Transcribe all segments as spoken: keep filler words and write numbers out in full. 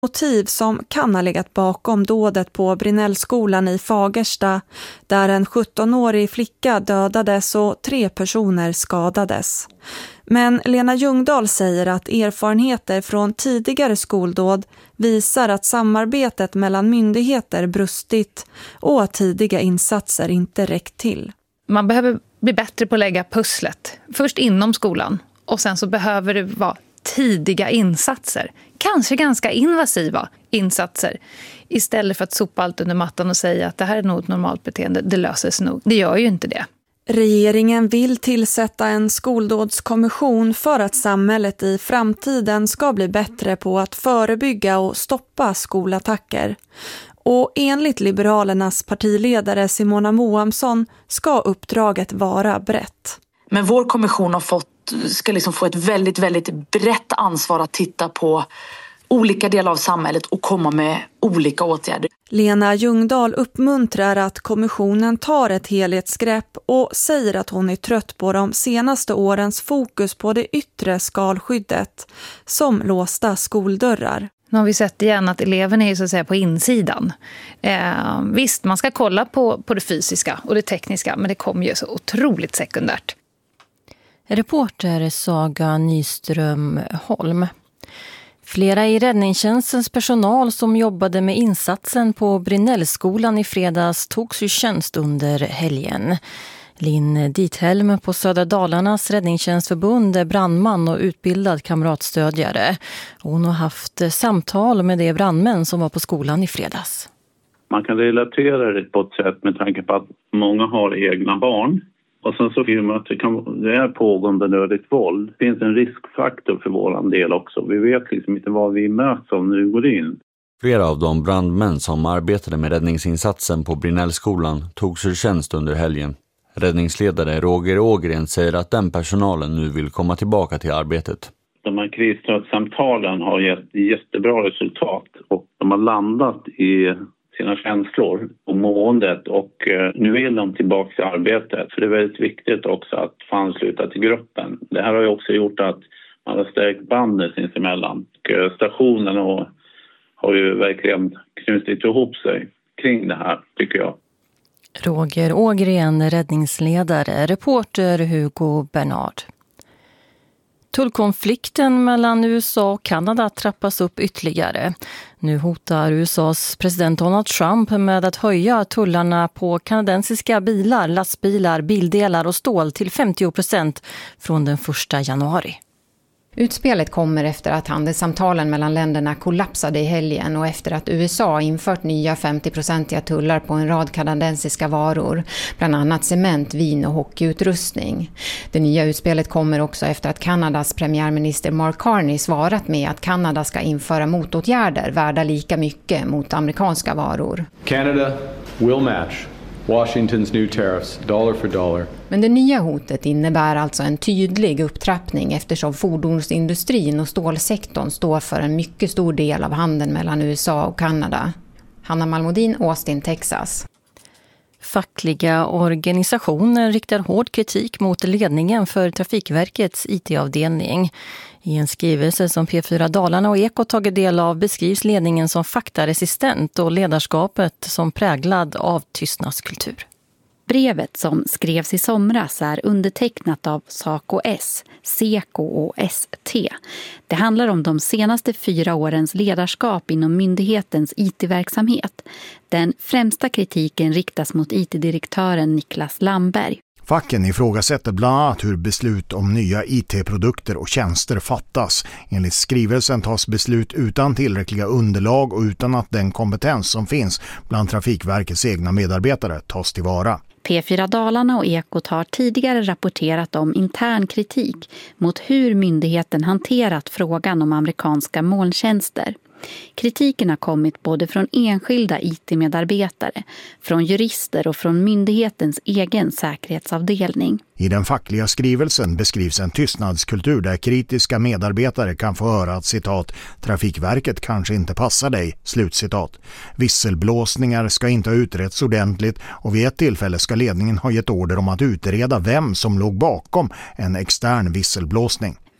Motiv som kan ha legat bakom dådet på Brinnellskolan i Fagersta, där en sjuttonårig flicka dödades och tre personer skadades. Men Lena Ljungdahl säger att erfarenheter från tidigare skoldåd visar att samarbetet mellan myndigheter brustit och att tidiga insatser inte räckt till. Man behöver bli bättre på att lägga pusslet. Först inom skolan och sen så behöver det vara tidiga insatser. Kanske ganska invasiva insatser. Istället för att sopa allt under mattan och säga att det här är nog ett normalt beteende. Det löser sig nog. Det gör ju inte det. Regeringen vill tillsätta en skoldådskommission för att samhället i framtiden ska bli bättre på att förebygga och stoppa skolattacker. Och enligt Liberalernas partiledare Simona Moamsson ska uppdraget vara brett. Men vår kommission har fått, ska liksom få ett väldigt, väldigt brett ansvar att titta på olika delar av samhället och komma med olika åtgärder. Lena Ljungdahl uppmuntrar att kommissionen tar ett helhetsgrepp och säger att hon är trött på de senaste årens fokus på det yttre skalskyddet som låsta skoldörrar. Nu har vi sett igen att eleverna är så att säga på insidan. Eh, visst, man ska kolla på, på det fysiska och det tekniska, men det kommer ju så otroligt sekundärt. Reporter Saga Nyström Holm. Flera i räddningstjänstens personal som jobbade med insatsen på Brinnellskolan i fredags togs ur tjänst under helgen. Linn Dithelm på Södra Dalarnas räddningstjänstförbund är brandman och utbildad kamratstödjare. Hon har haft samtal med de brandmän som var på skolan i fredags. Man kan relatera det på ett sätt med tanke på att många har egna barn. Och sen så finner man att det, kan, det är pågående nödigt våld. Det finns en riskfaktor för våran del också. Vi vet liksom inte vad vi möts om när vi går in. Flera av de brandmän som arbetade med räddningsinsatsen på Brinnellskolan togs ur tjänst under helgen. Räddningsledare Roger Ågren säger att den personalen nu vill komma tillbaka till arbetet. De här krisstödssamtalen har gett jättebra resultat och de har landat i sina känslor och måendet och nu vill de tillbaka till arbetet. För det är väldigt viktigt också att få ansluta till gruppen. Det här har ju också gjort att man har stärkt bandet sinsemellan. Och stationen och har ju verkligen knutit ihop sig kring det här, tycker jag. Roger Ågren, räddningsledare, reporter Hugo Bernard. Tullkonflikten mellan U S A och Kanada trappas upp ytterligare. Nu hotar U S A:s president Donald Trump med att höja tullarna på kanadensiska bilar, lastbilar, bildelar och stål till femtio procent från den första januari. Utspelet kommer efter att handelssamtalen mellan länderna kollapsade i helgen och efter att U S A infört nya femtio-procentiga tullar på en rad kanadensiska varor, bland annat cement, vin och hockeyutrustning. Det nya utspelet kommer också efter att Kanadas premiärminister Mark Carney svarat med att Kanada ska införa motåtgärder värda lika mycket mot amerikanska varor. Canada will match Washington's new tariffs dollar for dollar. Men det nya hotet innebär alltså en tydlig upptrappning eftersom fordonsindustrin och stålsektorn står för en mycket stor del av handeln mellan U S A och Kanada. Hanna Malmodin, Austin, Texas. Fackliga organisationer riktar hård kritik mot ledningen för Trafikverkets I T-avdelning. I en skrivelse som P fyra Dalarna och Eko tagit del av beskrivs ledningen som faktaresistent och ledarskapet som präglad av tystnadskultur. Brevet som skrevs i somras är undertecknat av SACO S, SECO och S T. Det handlar om de senaste fyra årens ledarskap inom myndighetens I T-verksamhet. Den främsta kritiken riktas mot I T-direktören Niklas Lamberg. Facken ifrågasätter bland annat hur beslut om nya I T-produkter och tjänster fattas. Enligt skrivelsen tas beslut utan tillräckliga underlag och utan att den kompetens som finns bland Trafikverkets egna medarbetare tas tillvara. P fyra Dalarna och Ekot har tidigare rapporterat om intern kritik mot hur myndigheten hanterat frågan om amerikanska molntjänster. Kritiken har kommit både från enskilda I T-medarbetare, från jurister och från myndighetens egen säkerhetsavdelning. I den fackliga skrivelsen beskrivs en tystnadskultur där kritiska medarbetare kan få höra att citat Trafikverket kanske inte passar dig, slutcitat. Visselblåsningar ska inte ha utretts ordentligt och vid ett tillfälle ska ledningen ha gett order om att utreda vem som låg bakom en extern visselblåsning.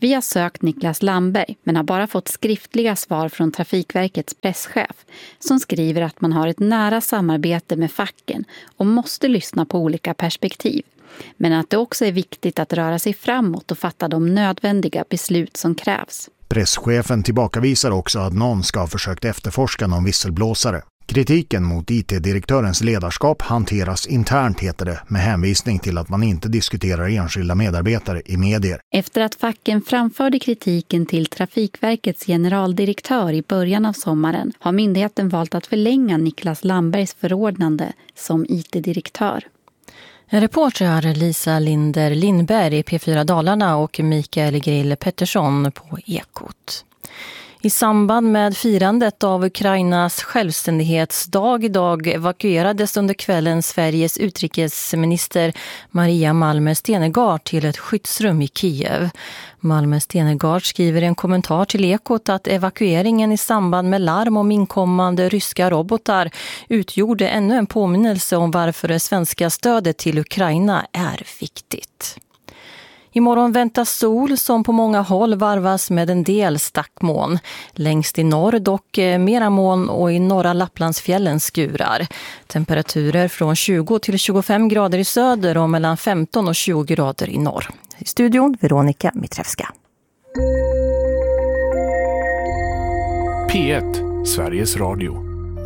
Vi har sökt Niklas Lamberg men har bara fått skriftliga svar från Trafikverkets presschef som skriver att man har ett nära samarbete med facken och måste lyssna på olika perspektiv. Men att det också är viktigt att röra sig framåt och fatta de nödvändiga beslut som krävs. Presschefen tillbakavisar också att någon ska ha försökt efterforska någon visselblåsare. Kritiken mot I T-direktörens ledarskap hanteras internt, heter det, med hänvisning till att man inte diskuterar enskilda medarbetare i medier. Efter att facken framförde kritiken till Trafikverkets generaldirektör i början av sommaren har myndigheten valt att förlänga Niklas Lambergs förordnande som I T-direktör. En reporter Lisa Linder Lindberg i P fyra Dalarna och Mikael Grill Pettersson på Ekot. I samband med firandet av Ukrainas självständighetsdag idag evakuerades under kvällen Sveriges utrikesminister Maria Malmer Stenergard till ett skyddsrum i Kiev. Malmer Stenergard skriver i en kommentar till Ekot att evakueringen i samband med larm om inkommande ryska robotar utgjorde ännu en påminnelse om varför det svenska stödet till Ukraina är viktigt. Imorgon väntas sol som på många håll varvas med en del stackmoln. Längst i norr dock mera moln och i norra Lapplandsfjällen skurar. Temperaturer från tjugo till tjugofem grader i söder och mellan femton och tjugo grader i norr. I studion Veronica Mitrevska. P ett, Sveriges Radio.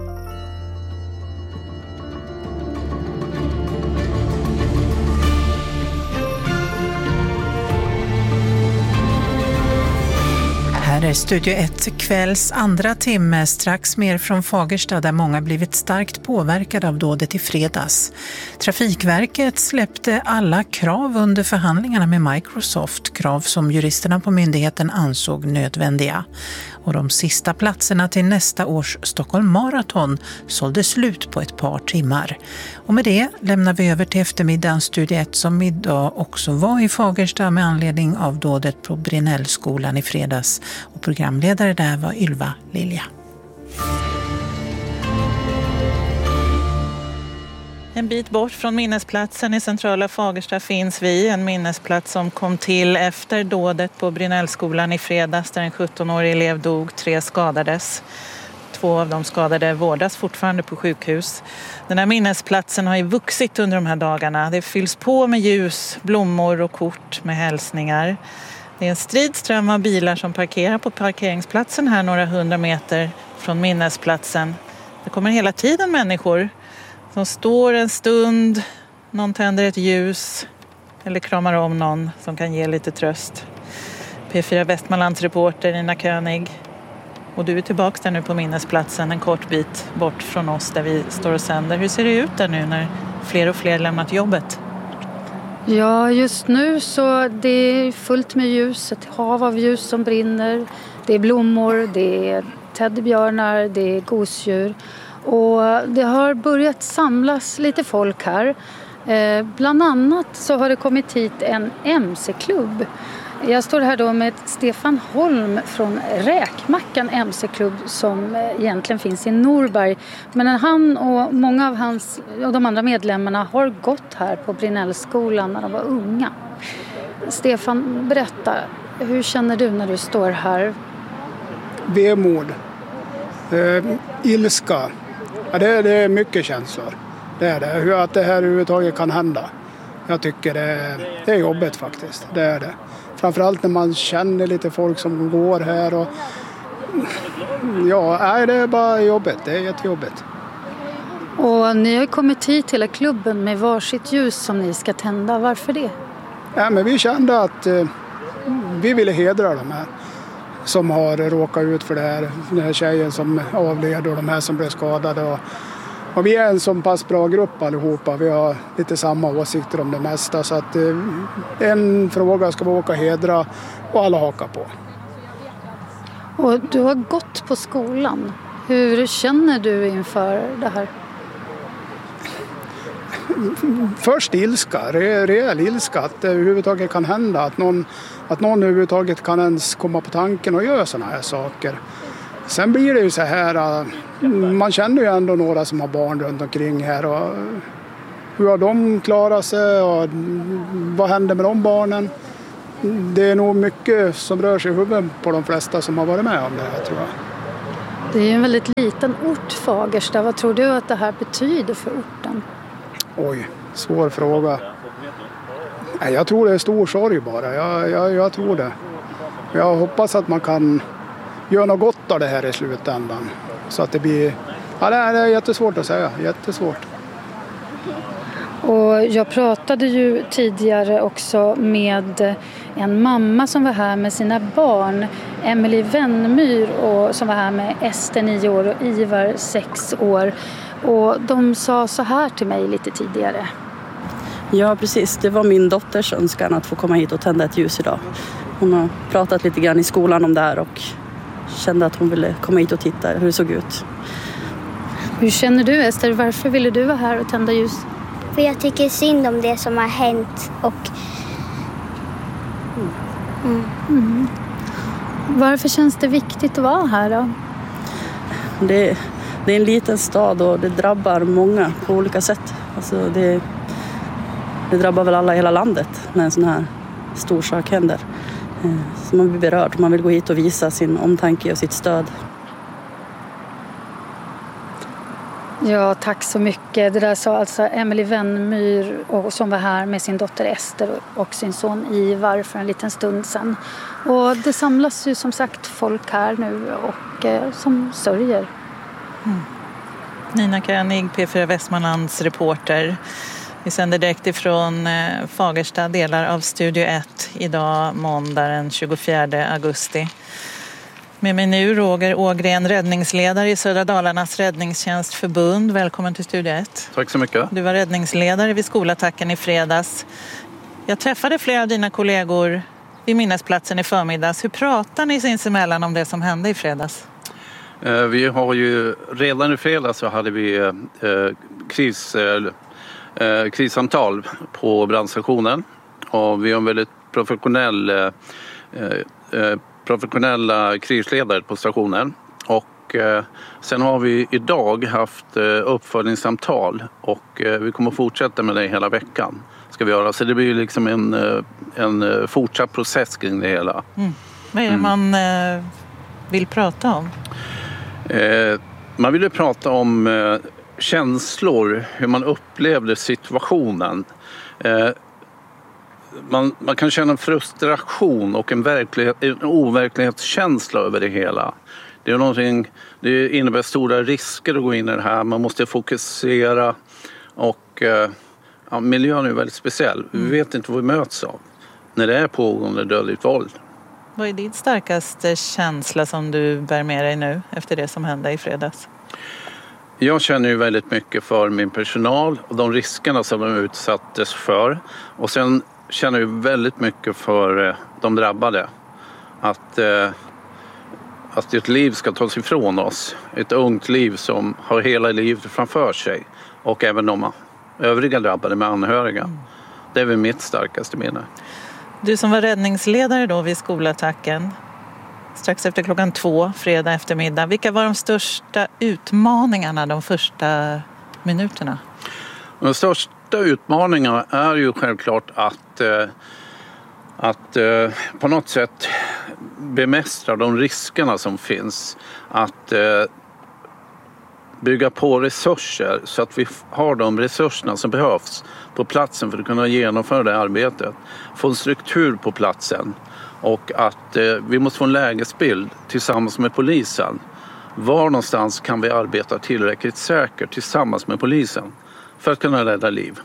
Här är Studio ett kvälls andra timme, strax mer från Fagersta där många blivit starkt påverkade av dådet i fredags. Trafikverket släppte alla krav under förhandlingarna med Microsoft, krav som juristerna på myndigheten ansåg nödvändiga. Och de sista platserna till nästa års Stockholm Marathon sålde slut på ett par timmar. Och med det lämnar vi över till eftermiddagens Studio ett som idag också var i Fagersta med anledning av dådet på Brinellskolan i fredags. Och programledare där var Ylva Lilja. En bit bort från minnesplatsen i centrala Fagersta finns vi, en minnesplats som kom till efter dådet på Brinellskolan i fredags där en sjuttonårig elev dog, tre skadades. Två av de skadade vårdas fortfarande på sjukhus. Den här minnesplatsen har ju vuxit under de här dagarna. Det fylls på med ljus, blommor och kort med hälsningar. Det är en stridström av bilar som parkerar på parkeringsplatsen här några hundra meter från minnesplatsen. Det kommer hela tiden människor som står en stund, någon tänder ett ljus eller kramar om någon som kan ge lite tröst. P fyra Västmanlands reporter Nina König. Och du är tillbaka där nu på minnesplatsen en kort bit bort från oss där vi står och sänder. Hur ser det ut där nu när fler och fler lämnat jobbet? Ja, just nu så det är fullt med ljus, ett hav av ljus som brinner. Det är blommor, det är teddybjörnar, det är gosedjur. Och det har börjat samlas lite folk här. Eh, bland annat så har det kommit hit en M C-klubb. Jag står här då med Stefan Holm från Räkmackan M C-klubb som egentligen finns i Norberg. Men han och många av hans och de andra medlemmarna har gått här på Brinellskolan när de var unga. Stefan, berätta, hur känner du när du står här? Vemod, eh, ilska. Ja, det, det är mycket känslor. Det är det. Hur att det här överhuvudtaget kan hända. Jag tycker det är, det är jobbigt faktiskt. Det är det. Framförallt när man känner lite folk som går här. Och, ja, nej, det är bara jobbigt. Det är jättejobbigt. Och ni har kommit hit till klubben med varsitt ljus som ni ska tända. Varför det? Ja, men vi kände att eh, vi ville hedra de här som har råkat ut för det här. Den här tjejen som avled och de här som blev skadade. Och, och vi är en så pass bra grupp allihopa. Vi har lite samma åsikter om det mesta. Så att eh, en fråga ska vi åka och hedra och alla hakar på. Och du har gått på skolan. Hur känner du inför det här? Först ilska, re, rejäl ilska att det överhuvudtaget kan hända. Att någon, att någon överhuvudtaget kan ens komma på tanken och göra sådana här saker. Sen blir det ju så här, man känner ju ändå några som har barn runt omkring här. Och hur har de klarat sig och vad händer med de barnen? det är nog mycket som rör sig i huvudet på de flesta som har varit med om det här, tror jag. Det är ju en väldigt liten ort, Fagersta. Vad tror du att det här betyder för orten? Oj, svår fråga. Nej, jag tror det är stor sorg bara. Jag, jag, jag tror det. Jag hoppas att man kan göra något gott av det här i slutändan. Så att det blir... Ja, det är jättesvårt att säga. Jättesvårt. Och jag pratade ju tidigare också med en mamma som var här med sina barn, Emily Wennmyr, och som var här med Ester nio år och Ivar sex år. Och de sa så här till mig lite tidigare. Ja, precis. Det var min dotters önskan att få komma hit och tända ett ljus idag. Hon har pratat lite grann i skolan om det här och kände att hon ville komma hit och titta hur det såg ut. Hur känner du, Ester? Varför ville du vara här och tända ljus? För jag tycker synd om det som har hänt. Och... Mm. Mm. Varför känns det viktigt att vara här då? Det, det är en liten stad och det drabbar många på olika sätt. Alltså det, det drabbar väl alla i hela landet när en sån här stor sak händer. Så man blir berörd. Man vill gå hit och visa sin omtanke och sitt stöd. Ja, tack så mycket. Det där sa alltså Emily Wennmyr, och som var här med sin dotter Ester och sin son Ivar för en liten stund sedan. Och det samlas ju som sagt folk här nu och eh, som sörjer. Mm. Nina König, P fyra Västmanlands reporter. Vi sänder direkt ifrån eh, Fagersta, delar av Studio ett, idag måndag den tjugofjärde augusti. Med mig nu Roger Ågren, räddningsledare i Södra Dalarnas räddningstjänstförbund. Välkommen till Studio ett. Tack så mycket. Du var räddningsledare vid skolattacken i fredags. Jag träffade flera av dina kollegor vid minnesplatsen i förmiddags. Hur pratar ni sinsemellan om det som hände i fredags? Eh, vi har ju redan i fredags så hade vi eh, kris, eh, krissamtal på brandstationen. Och vi har en väldigt professionell eh, eh, professionella krisledare på stationen, och eh, sen har vi idag haft eh, uppföljningssamtal och eh, vi kommer fortsätta med det hela veckan, ska vi göra, så det blir liksom en, eh, en fortsatt process kring det hela. Mm. Vad är det man eh, vill prata om? Eh, man vill ju prata om eh, känslor, hur man upplevde situationen. Eh, Man, man kan känna en frustration och en, verklighet, en overklighetskänsla över det hela. Det är någonting, det innebär stora risker att gå in i det här. Man måste fokusera och ja, miljön är väldigt speciell. Vi vet inte vad vi möts av när det är pågående dödligt våld. Vad är din starkaste känsla som du bär med dig nu efter det som hände i fredags? Jag känner ju väldigt mycket för min personal och de riskerna som de utsattes för. Och sen känner ju väldigt mycket för de drabbade. Att, eh, att ett liv ska tas ifrån oss. Ett ungt liv som har hela livet framför sig. Och även de övriga drabbade med anhöriga. Mm. Det är väl mitt starkaste minne. Du som var räddningsledare då vid skolattacken. Strax efter klockan två, fredag eftermiddag. Vilka var de största utmaningarna de första minuterna? De största utmaningarna är ju självklart att, eh, att eh, på något sätt bemästra de riskerna som finns. Att eh, bygga på resurser så att vi har de resurserna som behövs på platsen för att kunna genomföra det arbetet. Få en struktur på platsen och att eh, vi måste få en lägesbild tillsammans med polisen. Var någonstans kan vi arbeta tillräckligt säkert tillsammans med polisen för att kunna rädda liv.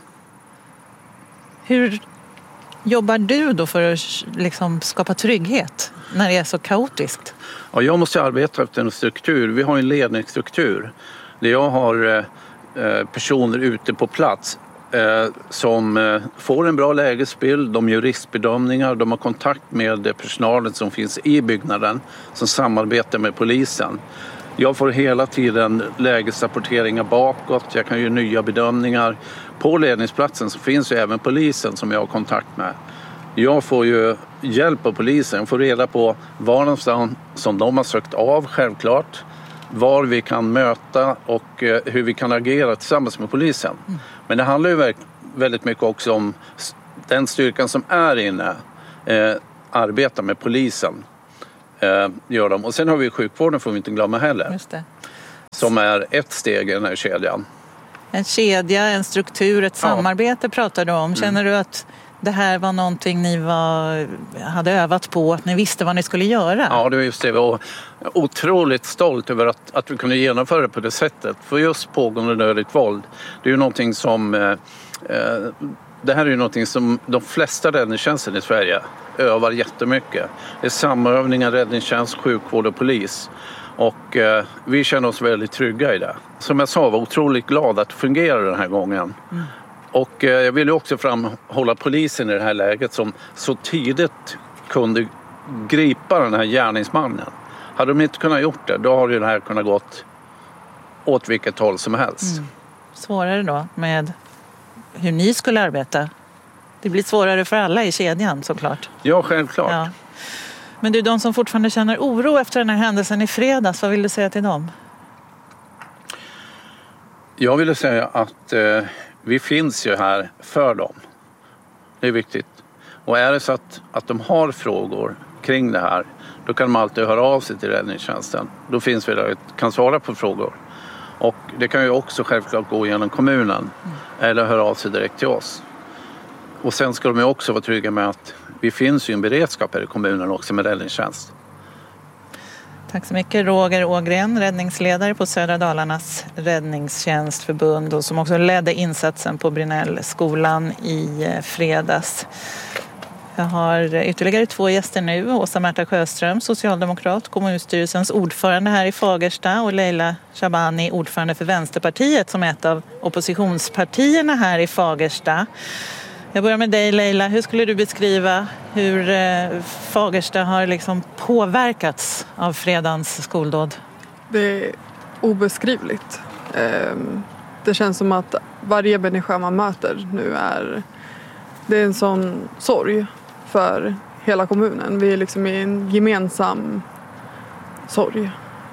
Hur jobbar du då för att liksom skapa trygghet när det är så kaotiskt? Ja, jag måste arbeta efter en struktur. Vi har en ledningsstruktur där jag har eh, personer ute på plats eh, som eh, får en bra lägesbild. De gör riskbedömningar. De har kontakt med personalen som finns i byggnaden som samarbetar med polisen. Jag får hela tiden lägesrapporteringar bakåt. Jag kan göra nya bedömningar. På ledningsplatsen så finns ju även polisen som jag har kontakt med. Jag får ju hjälp av polisen. Jag får reda på var någonstans som de har sökt av, självklart. Var vi kan möta och hur vi kan agera tillsammans med polisen. Men det handlar ju väldigt mycket också om den styrkan som är inne. eh, arbetar med polisen. Eh, gör de. Och sen har vi sjukvården, får vi inte glömma heller. Just det. Som är ett steg i den här kedjan. En kedja, en struktur, ett samarbete ja. pratar du om. Känner mm. du att det här var någonting ni var, hade övat på, att ni visste vad ni skulle göra? Ja, det var just det. Jag var otroligt stolt över att, att vi kunde genomföra det på det sättet. För just pågående dödligt våld, det är ju någonting som... Eh, eh, det här är ju någonting som de flesta räddningstjänster i Sverige övar jättemycket. Det är samövningar, räddningstjänst, sjukvård och polis. Och eh, vi känner oss väldigt trygga i det. Som jag sa, var otroligt glad att det fungerar den här gången. Mm. Och eh, jag vill ju också framhålla polisen i det här läget som så tidigt kunde gripa den här gärningsmannen. Hade de inte kunnat gjort det, då hade det här kunnat gått åt vilket håll som helst. Mm. Svårare då med hur ni skulle arbeta? Det blir svårare för alla i kedjan såklart. Ja, självklart. Ja. Men du, de som fortfarande känner oro efter den här händelsen i fredags, vad vill du säga till dem? Jag ville säga att eh, vi finns ju här för dem. Det är viktigt. Och är det så att, att de har frågor kring det här, då kan de alltid höra av sig till räddningstjänsten. Då finns vi där och kan svara på frågor. Och det kan ju också självklart gå genom kommunen mm. eller höra av sig direkt till oss. Och sen ska de ju också vara trygga med att vi finns ju en beredskap här i kommunen också med räddningstjänst. Tack så mycket Roger Ågren, räddningsledare på Södra Dalarnas räddningstjänstförbund och som också ledde insatsen på Brinellskolan i fredags. Jag har ytterligare två gäster nu. Åsa Märta Sjöström, socialdemokrat, kommunstyrelsens ordförande här i Fagersta och Leila Shabani, ordförande för Vänsterpartiet som är ett av oppositionspartierna här i Fagersta. Jag börjar med dig Leila, hur skulle du beskriva hur Fagersta har liksom påverkats av fredagens skoldåd? Det är obeskrivligt. Det känns som att varje människa man möter nu är, det är en sån sorg för hela kommunen. Vi är liksom i en gemensam sorg.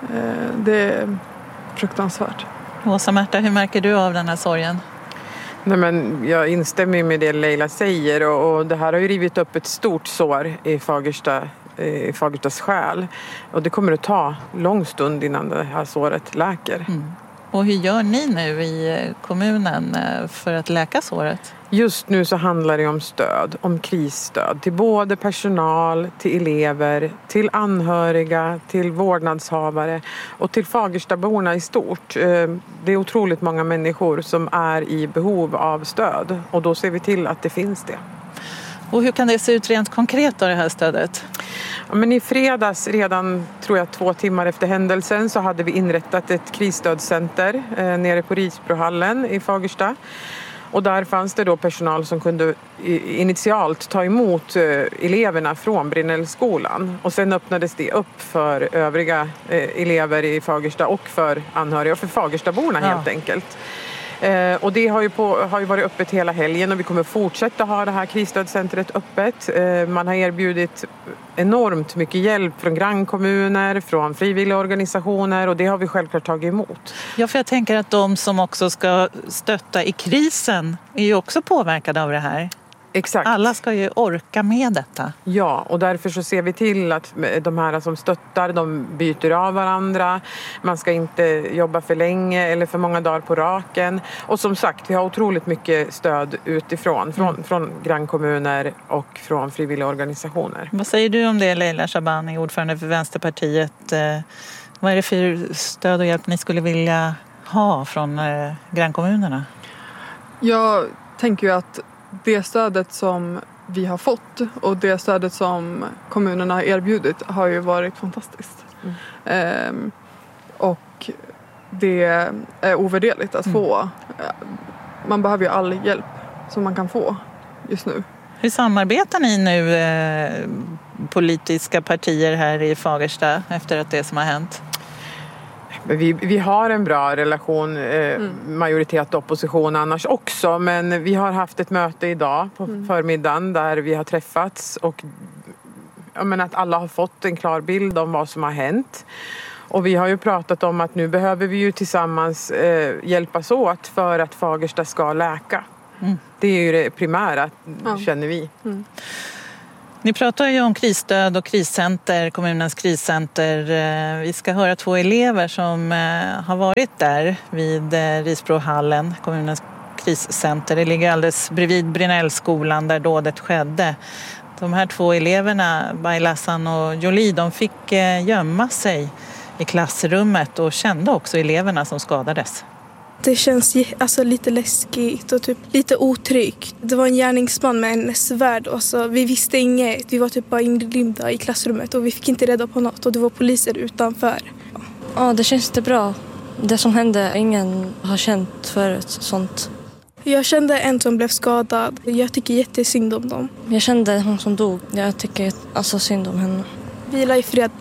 Det är fruktansvärt. Åsa Märta, hur märker du av den här sorgen? Nej, men jag instämmer med det Leila säger och, och det här har ju rivit upp ett stort sår i Fagersta, i Fagerstas själ. Och det kommer att ta lång stund innan det här såret läker. Mm. Och hur gör ni nu i kommunen för att läka såret? Just nu så handlar det om stöd, om krisstöd till både personal, till elever, till anhöriga, till vårdnadshavare och till Fagerstaborna i stort. Det är otroligt många människor som är i behov av stöd och då ser vi till att det finns det. Och hur kan det se ut rent konkret då, det här stödet? Ja, men i fredags, redan tror jag två timmar efter händelsen, så hade vi inrättat ett krisstödscenter eh, nere på Risbrohallen i Fagersta. Och där fanns det då personal som kunde initialt ta emot eh, eleverna från Brinellskolan. Och sen öppnades det upp för övriga eh, elever i Fagersta och för anhöriga och för Fagerstaborna ja. helt enkelt. Eh, och det har ju, på, har ju varit öppet hela helgen och vi kommer fortsätta ha det här krisstödscentret öppet. Eh, man har erbjudit enormt mycket hjälp från grannkommuner, från frivilliga organisationer och det har vi självklart tagit emot. Ja, för jag tänker att de som också ska stötta i krisen är ju också påverkade av det här. Exakt. Alla ska ju orka med detta. Ja, och därför så ser vi till att de här som stöttar, de byter av varandra. Man ska inte jobba för länge eller för många dagar på raken. Och som sagt, vi har otroligt mycket stöd utifrån, från, mm. från grannkommuner och från frivilliga organisationer. Vad säger du om det, Leila Shabani, ordförande för Vänsterpartiet? Vad är det för stöd och hjälp ni skulle vilja ha från grannkommunerna? Jag tänker ju att det stödet som vi har fått och det stödet som kommunerna har erbjudit har ju varit fantastiskt. Mm. Ehm, och det är ovärderligt att mm. få. Man behöver ju all hjälp som man kan få just nu. Hur samarbetar ni nu eh, politiska partier här i Fagersta efter att det som har hänt? Vi, vi har en bra relation, eh, mm. majoritet och opposition annars också, men vi har haft ett möte idag på mm. förmiddagen där vi har träffats och jag menar att alla har fått en klar bild om vad som har hänt. Och vi har ju pratat om att nu behöver vi ju tillsammans eh, hjälpas åt för att Fagersta ska läka. Mm. Det är ju det primära, ja. känner vi. Mm. Ni pratar ju om krisstöd och kriscenter, kommunens kriscenter. Vi ska höra två elever som har varit där vid Risbrohallen, kommunens kriscenter. Det ligger alldeles bredvid Brinellskolan där dådet skedde. De här två eleverna, Bailassan och Jolie, de fick gömma sig i klassrummet och kände också eleverna som skadades. Det känns alltså lite läskigt och typ lite otryggt. Det var en gärningsman med en svärd och så, vi visste inget. Vi var typ bara inrymda i klassrummet och vi fick inte reda på något och det var poliser utanför. Ja, det känns inte bra. Det som hände, ingen har känt för sånt. Jag kände en som blev skadad. Jag tycker jättesynd om dem. Jag kände hon som dog. Jag tycker alltså synd om henne. Vila i fred.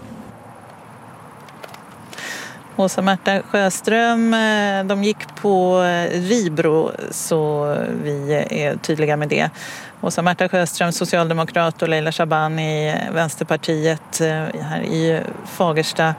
Åsa-Märta Sjöström, de gick på Ribro, så vi är tydliga med det. Åsa-Märta Sjöström, socialdemokrat, och Leila Shabani, Vänsterpartiet här i Fagersta.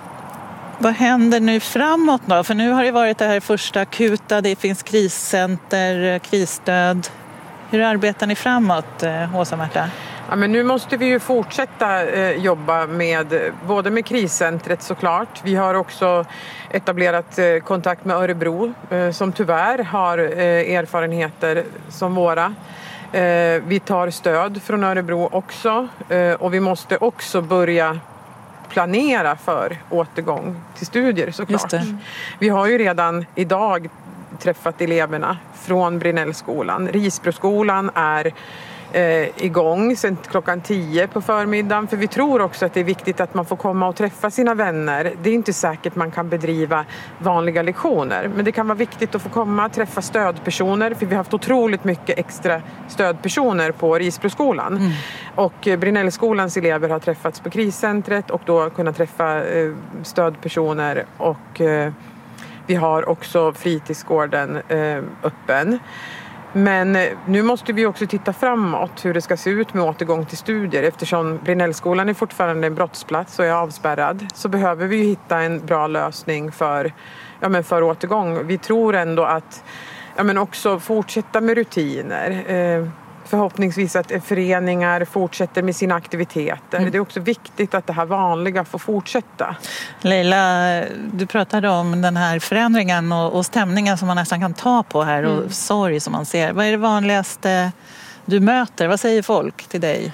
Vad händer nu framåt då? För nu har det varit det här första akuta, det finns kriscenter, krisstöd. Hur arbetar ni framåt, Åsa-Märta? Ja, men nu måste vi ju fortsätta eh, jobba med både med kriscentret såklart. Vi har också etablerat eh, kontakt med Örebro eh, som tyvärr har eh, erfarenheter som våra. Eh, vi tar stöd från Örebro också eh, och vi måste också börja planera för återgång till studier såklart. Mm. Vi har ju redan idag träffat eleverna från Brinellskolan. Risbroskolan är eh, igång sedan klockan tio på förmiddagen, för vi tror också att det är viktigt att man får komma och träffa sina vänner. Det är inte säkert man kan bedriva vanliga lektioner, men det kan vara viktigt att få komma och träffa stödpersoner, för vi har haft otroligt mycket extra stödpersoner på Risbroskolan. Mm. Och Brinellskolans elever har träffats på kriscentret och då kunnat träffa eh, stödpersoner, och eh, vi har också fritidsgården eh, öppen. Men nu måste vi också titta framåt hur det ska se ut med återgång till studier. Eftersom Brinellskolan är fortfarande en brottsplats och är avspärrad, så behöver vi hitta en bra lösning för, ja, men för återgång. Vi tror ändå att, ja, men också fortsätta med rutiner. Eh, förhoppningsvis att föreningar fortsätter med sina aktiviteter. Mm. Det är också viktigt att det här vanliga får fortsätta. Leila, du pratade om den här förändringen och, och stämningen som man nästan kan ta på här, och mm. sorg som man ser. Vad är det vanligaste du möter? Vad säger folk till dig?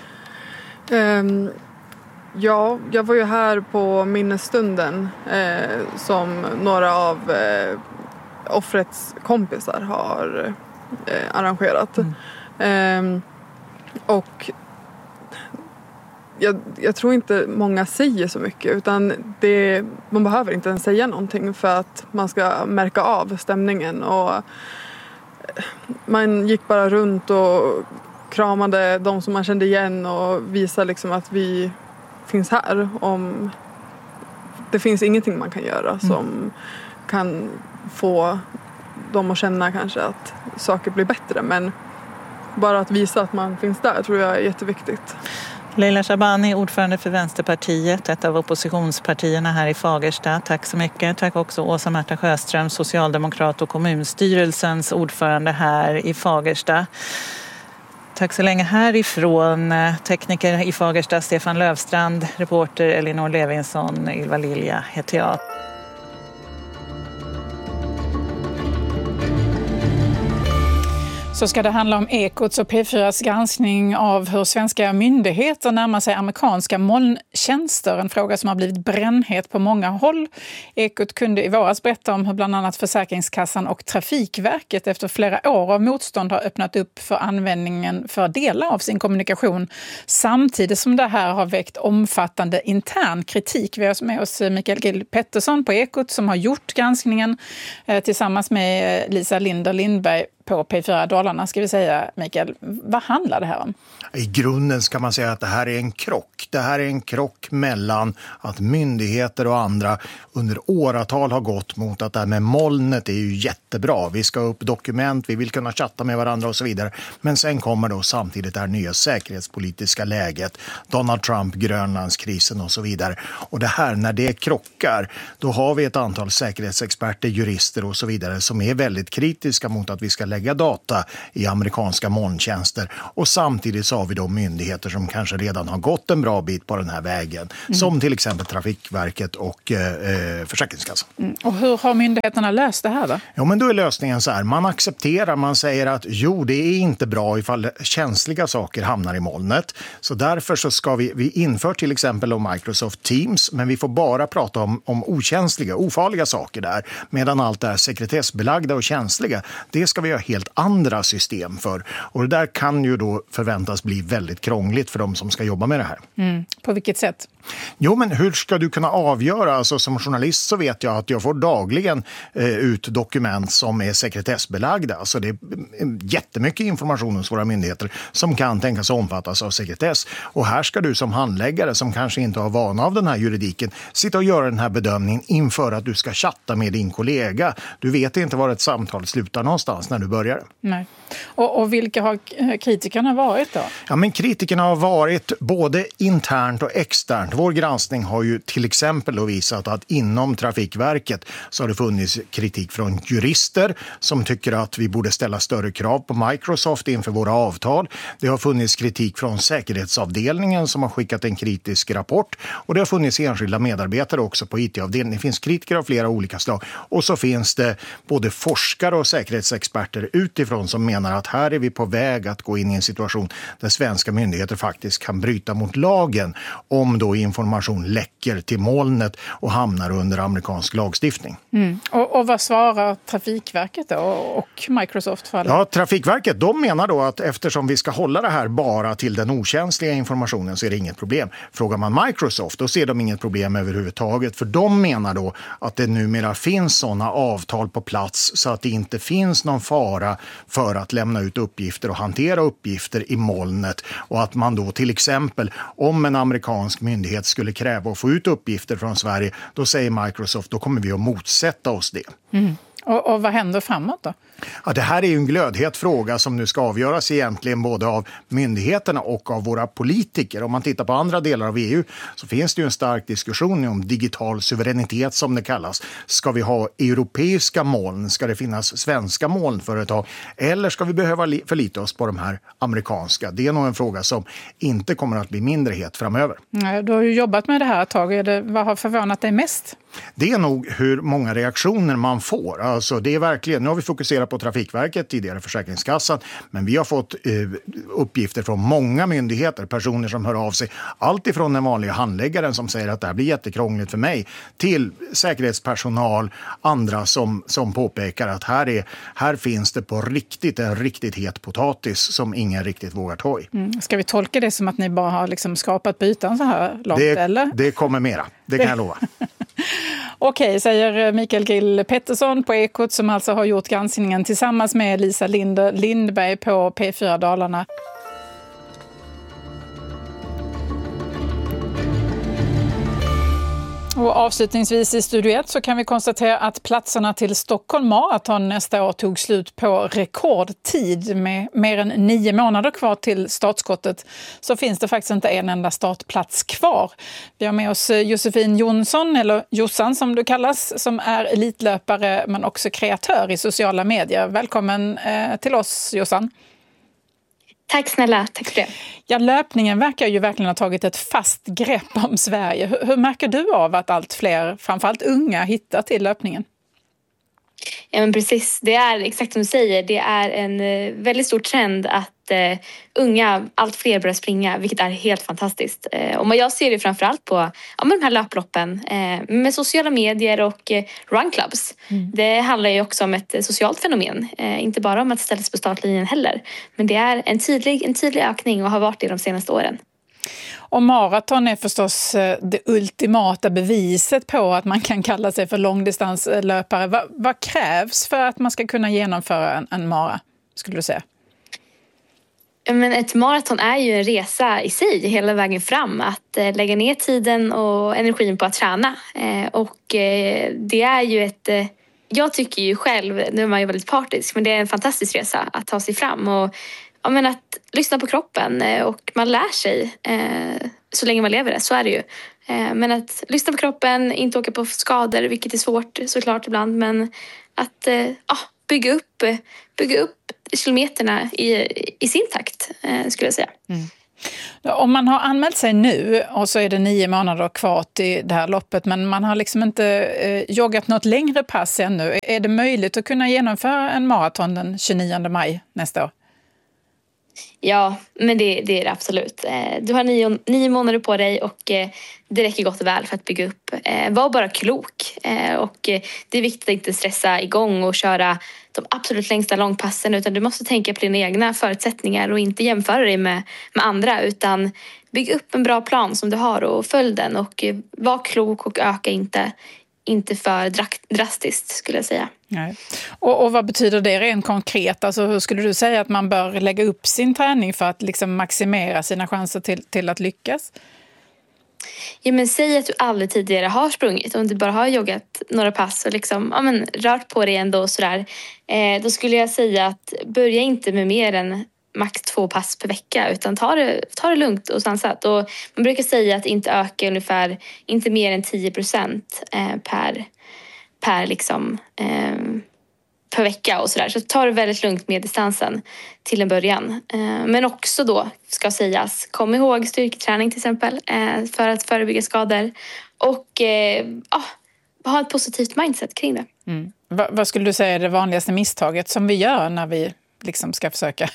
Um, ja, jag var ju här på minnesstunden eh, som några av eh, offrets kompisar har eh, arrangerat. Mm. Um, och jag, jag tror inte många säger så mycket, utan det, man behöver inte ens säga någonting för att man ska märka av stämningen, och man gick bara runt och kramade de som man kände igen och visade liksom att vi finns här. Om det finns ingenting man kan göra mm. som kan få dem att känna kanske att saker blir bättre, men bara att visa att man finns där tror jag är jätteviktigt. Leila Shabani, ordförande för Vänsterpartiet, ett av oppositionspartierna här i Fagersta. Tack så mycket. Tack också Åsa-Märta Sjöström, socialdemokrat och kommunstyrelsens ordförande här i Fagersta. Tack så länge härifrån. Tekniker i Fagersta, Stefan Lövstrand, reporter Elinor Levinsson, Ylva Lilja heter jag. Så ska det handla om Ekots och P fyras granskning av hur svenska myndigheter närmar sig amerikanska molntjänster. En fråga som har blivit brännhet på många håll. Ekot kunde i våras berätta om hur bland annat Försäkringskassan och Trafikverket efter flera år av motstånd har öppnat upp för användningen för delar av sin kommunikation. Samtidigt som det här har väckt omfattande intern kritik. Vi har med oss Mikael Gill Pettersson på Ekot som har gjort granskningen eh, tillsammans med Lisa Linder Lindberg på P fyra Dalarna, ska vi säga. Mikael, vad handlar det här om? I grunden ska man säga att det här är en krock. Det här är en krock mellan att myndigheter och andra under åratal har gått mot att det här med molnet är ju jättebra. Vi ska upp dokument, vi vill kunna chatta med varandra och så vidare. Men sen kommer då samtidigt det här nya säkerhetspolitiska läget, Donald Trump, Grönlandskrisen och så vidare. Och det här, när det krockar, då har vi ett antal säkerhetsexperter, jurister och så vidare som är väldigt kritiska mot att vi ska lägga lägga data i amerikanska molntjänster. Och samtidigt så har vi då myndigheter som kanske redan har gått en bra bit på den här vägen. Mm. Som till exempel Trafikverket och eh, Försäkringskassan. Mm. Och hur har myndigheterna löst det här då? Ja, men då är lösningen så här. Man accepterar, man säger att jo, det är inte bra ifall känsliga saker hamnar i molnet. Så därför så ska vi, vi inför till exempel om Microsoft Teams, men vi får bara prata om, om okänsliga, ofarliga saker där. Medan allt det här sekretessbelagda och känsliga, det ska vi ha helt andra system för. Och det där kan ju då förväntas bli väldigt krångligt för de som ska jobba med det här. Mm. På vilket sätt? Jo, men hur ska du kunna avgöra? Alltså, som journalist så vet jag att jag får dagligen eh, ut dokument som är sekretessbelagda. Alltså, det är jättemycket information hos våra myndigheter som kan tänkas omfattas av sekretess. Och här ska du som handläggare som kanske inte har vana av den här juridiken sitta och göra den här bedömningen inför att du ska chatta med din kollega. Du vet inte var ett samtal slutar någonstans när du börjar. Nej. Och, och vilka har kritikerna varit då? Ja, men kritikerna har varit både internt och externt. Vår granskning har ju till exempel då visat att inom Trafikverket så har det funnits kritik från jurister som tycker att vi borde ställa större krav på Microsoft inför våra avtal. Det har funnits kritik från säkerhetsavdelningen som har skickat en kritisk rapport. Och det har funnits enskilda medarbetare också på I T-avdelningen. Det finns kritiker av flera olika slag. Och så finns det både forskare och säkerhetsexperter utifrån som menar att här är vi på väg att gå in i en situation där svenska myndigheter faktiskt kan bryta mot lagen om då information läcker till molnet och hamnar under amerikansk lagstiftning. Mm. Och, och vad svarar Trafikverket då och Microsoft för det? Ja, Trafikverket, de menar då att eftersom vi ska hålla det här bara till den okänsliga informationen så är det inget problem. Frågar man Microsoft, då ser de inget problem överhuvudtaget, för de menar då att det numera finns sådana avtal på plats så att det inte finns någon fara för att lämna ut uppgifter och hantera uppgifter i molnet, och att man då till exempel om en amerikansk myndighet skulle kräva att få ut uppgifter från Sverige, då säger Microsoft, då kommer vi att motsätta oss det. Mm. Och, och vad händer framåt då? Ja, det här är ju en glödhet fråga som nu ska avgöras egentligen både av myndigheterna och av våra politiker. Om man tittar på andra delar av E U så finns det ju en stark diskussion om digital suveränitet som det kallas. Ska vi ha europeiska moln? Ska det finnas svenska molnföretag? Eller ska vi behöva förlita oss på de här amerikanska? Det är nog en fråga som inte kommer att bli mindre het framöver. Nej, du har ju jobbat med det här ett tag. Är det, vad har förvånat dig mest? Det är nog hur många reaktioner man får. Alltså det är verkligen, nu har vi fokuserat på Trafikverket, tidigare Försäkringskassan, men vi har fått eh, uppgifter från många myndigheter, personer som hör av sig, allt ifrån den vanliga handläggaren som säger att det här blir jättekrångligt för mig, till säkerhetspersonal, andra som, som påpekar att här, är, här finns det på riktigt en riktigt het potatis som ingen riktigt vågar ta i. Mm. Ska vi tolka det som att ni bara har liksom skapat bytan så här långt? Det, eller? det kommer mera, det kan jag lova. Okej, säger Mikael Grill Pettersson på Ekot som alltså har gjort granskningen tillsammans med Lisa Linde Lindberg på P fyra Dalarna. Och avslutningsvis i Studio ett så kan vi konstatera att platserna till Stockholm Marathon nästa år tog slut på rekordtid. Med mer än nio månader kvar till startskottet så finns det faktiskt inte en enda startplats kvar. Vi har med oss Josefin Jonsson, eller Jossan som du kallas, som är elitlöpare men också kreatör i sociala medier. Välkommen eh, till oss, Jossan. Tack snälla, tack för det. Ja, löpningen verkar ju verkligen ha tagit ett fast grepp om Sverige. Hur, hur märker du av att allt fler, framförallt unga, hittar till löpningen? Ja, men precis. Det är exakt som du säger. Det är en väldigt stor trend att uh, unga, allt fler börjar springa, vilket är helt fantastiskt. Uh, och jag ser det framförallt på ja, med de här löploppen uh, med sociala medier och uh, runclubs. Mm. Det handlar ju också om ett uh, socialt fenomen. Uh, inte bara om att ställas på startlinjen heller. Men det är en tydlig, en tydlig ökning och har varit det de senaste åren. Och maraton är förstås det ultimata beviset på att man kan kalla sig för långdistanslöpare. Vad, vad krävs för att man ska kunna genomföra en, en mara, skulle du säga? Men ett maraton är ju en resa i sig hela vägen fram. Att eh, lägga ner tiden och energin på att träna. Eh, och eh, det är ju ett... Eh, jag tycker ju själv, nu är man ju väldigt partisk, men det är en fantastisk resa att ta sig fram. Och ja, men att lyssna på kroppen eh, och man lär sig eh, så länge man lever det, så är det ju. Eh, men att lyssna på kroppen, inte åka på skador, vilket är svårt såklart ibland. Men att eh, ah, bygga upp, bygga upp kilometerna i, i sin takt, eh, skulle jag säga. Mm. Om man har anmält sig nu och så är det nio månader kvar till det här loppet, men man har liksom inte eh, joggat något längre pass ännu. Är det möjligt att kunna genomföra en maraton den tjugonionde maj nästa år? Ja, men det, det är det absolut. Du har nio, nio månader på dig och det räcker gott och väl för att bygga upp. Var bara klok. Och det är viktigt att inte stressa igång och köra de absolut längsta långpassen, utan du måste tänka på dina egna förutsättningar och inte jämföra dig med, med andra, utan bygg upp en bra plan som du har och följ den och var klok och öka inte, inte för drastiskt, skulle jag säga. Nej. Och, och vad betyder det rent konkret? Alltså, hur skulle du säga att man bör lägga upp sin träning för att liksom maximera sina chanser till, till att lyckas? Ja, men säg att du aldrig tidigare har sprungit, om du bara har joggat några pass och liksom, ja, men, rört på dig ändå och sådär. Eh, då skulle jag säga att börja inte med mer än max två pass per vecka, utan ta det, ta det lugnt och sansat. Och man brukar säga att inte öka ungefär, inte mer än tio procent eh, per, per, liksom, eh, per vecka och sådär. Så ta det väldigt lugnt med distansen till en början. Eh, men också då, ska sägas, kom ihåg styrketräning till exempel eh, för att förebygga skador. Och eh, ah, ha ett positivt mindset kring det. Mm. Va, vad skulle du säga är det vanligaste misstaget som vi gör när vi liksom ska försöka?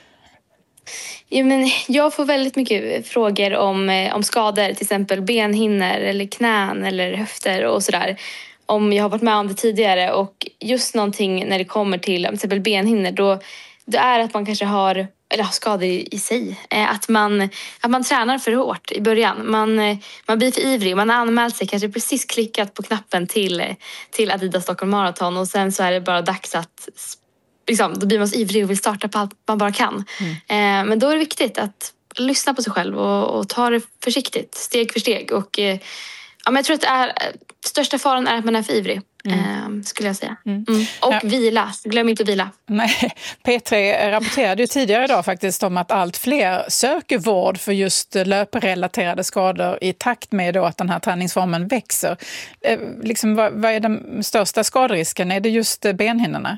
Ja, men jag får väldigt mycket frågor om, om skador, till exempel benhinnor eller knän eller höfter och sådär. Om jag har varit med om det tidigare, och just någonting när det kommer till till exempel benhinnor, då det är att man kanske har, eller har skador i, i sig. Att man, att man tränar för hårt i början. Man, man blir för ivrig. Man har anmält sig, kanske precis klickat på knappen till, till Adidas Stockholm Marathon, och sen så är det bara dags att liksom, då blir man så ivrig och vill starta på allt man bara kan. Mm. Eh, men då är det viktigt att lyssna på sig själv och, och ta det försiktigt, steg för steg. Och, eh, ja, men jag tror att det är, största faran är att man är för ivrig, mm. eh, skulle jag säga. Mm. Mm. Och ja. vila, glöm inte att vila. Nej, P tre rapporterade ju tidigare idag faktiskt om att allt fler söker vård för just löprelaterade skador i takt med då att den här träningsformen växer. Eh, liksom, vad, vad är den största skaderisken? Är det just benhinnorna?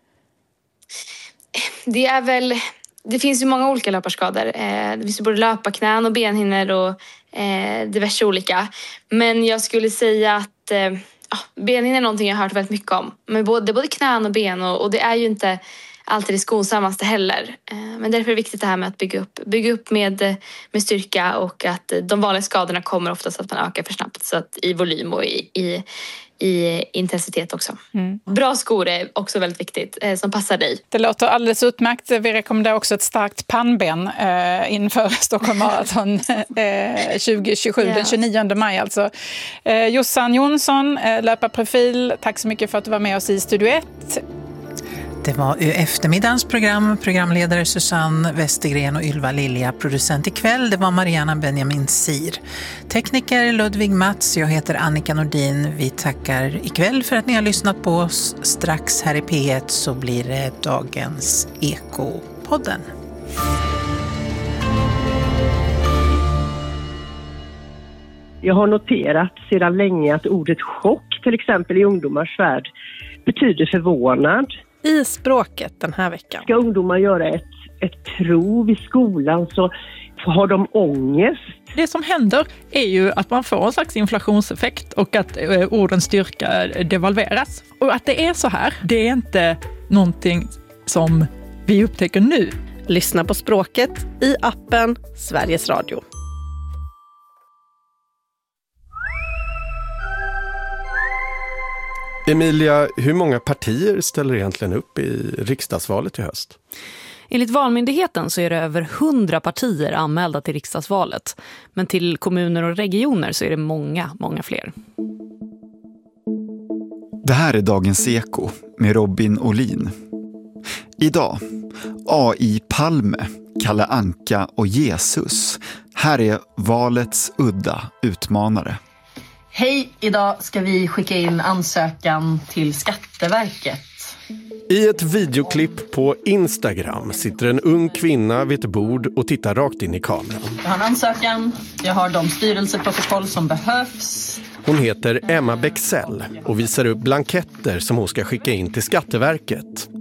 Det är väl, det finns ju många olika löparskador. Det finns ju både löparknän och benhinnor och diverse olika. Men jag skulle säga att ja, benhinnor är någonting jag har hört väldigt mycket om. Men både, både knän och ben, och, och det är ju inte alltid det skonsammaste heller. Men därför är det viktigt det här med att bygga upp, bygga upp med, med styrka, och att de vanliga skadorna kommer oftast att man ökar för snabbt, så att i volym och i, i i intensitet också. Mm. Bra skor är också väldigt viktigt, eh, som passar dig. Det låter alldeles utmärkt. Vi rekommenderar också ett starkt pannben eh, inför Stockholm Marathon eh, tjugo tjugosju, yeah. Den tjugonionde maj alltså. Eh, Jossan Jonsson, eh, löparprofil, tack så mycket för att du var med oss i Studio ett. Det var eftermiddagens program, programledare Susanne Westergren och Ylva Lilja, producent ikväll, det var Mariana Benjamin Sir. Tekniker Ludvig Mats, jag heter Annika Nordin. Vi tackar ikväll för att ni har lyssnat på oss. Strax här i P ett så blir det dagens Eko-podden. Jag har noterat sedan länge att ordet chock, till exempel i ungdomars värld, betyder förvånad. I språket den här veckan. Ska ungdomar göra ett, ett prov i skolan så har de ångest. Det som händer är ju att man får en slags inflationseffekt och att eh, ordens styrka devalveras. Och att det är så här, det är inte någonting som vi upptäcker nu. Lyssna på språket i appen Sveriges Radio. Emilia, hur många partier ställer egentligen upp i riksdagsvalet i höst? Enligt Valmyndigheten så är det över hundra partier anmälda till riksdagsvalet. Men till kommuner och regioner så är det många, många fler. Det här är Dagens Eko med Robin Olin. Idag, A I Palme, Kalle Anka och Jesus. Här är valets udda utmanare. Hej, idag ska vi skicka in ansökan till Skatteverket. I ett videoklipp på Instagram sitter en ung kvinna vid ett bord och tittar rakt in i kameran. Jag har en ansökan, jag har de styrelseprotokoll som behövs. Hon heter Emma Bexell och visar upp blanketter som hon ska skicka in till Skatteverket.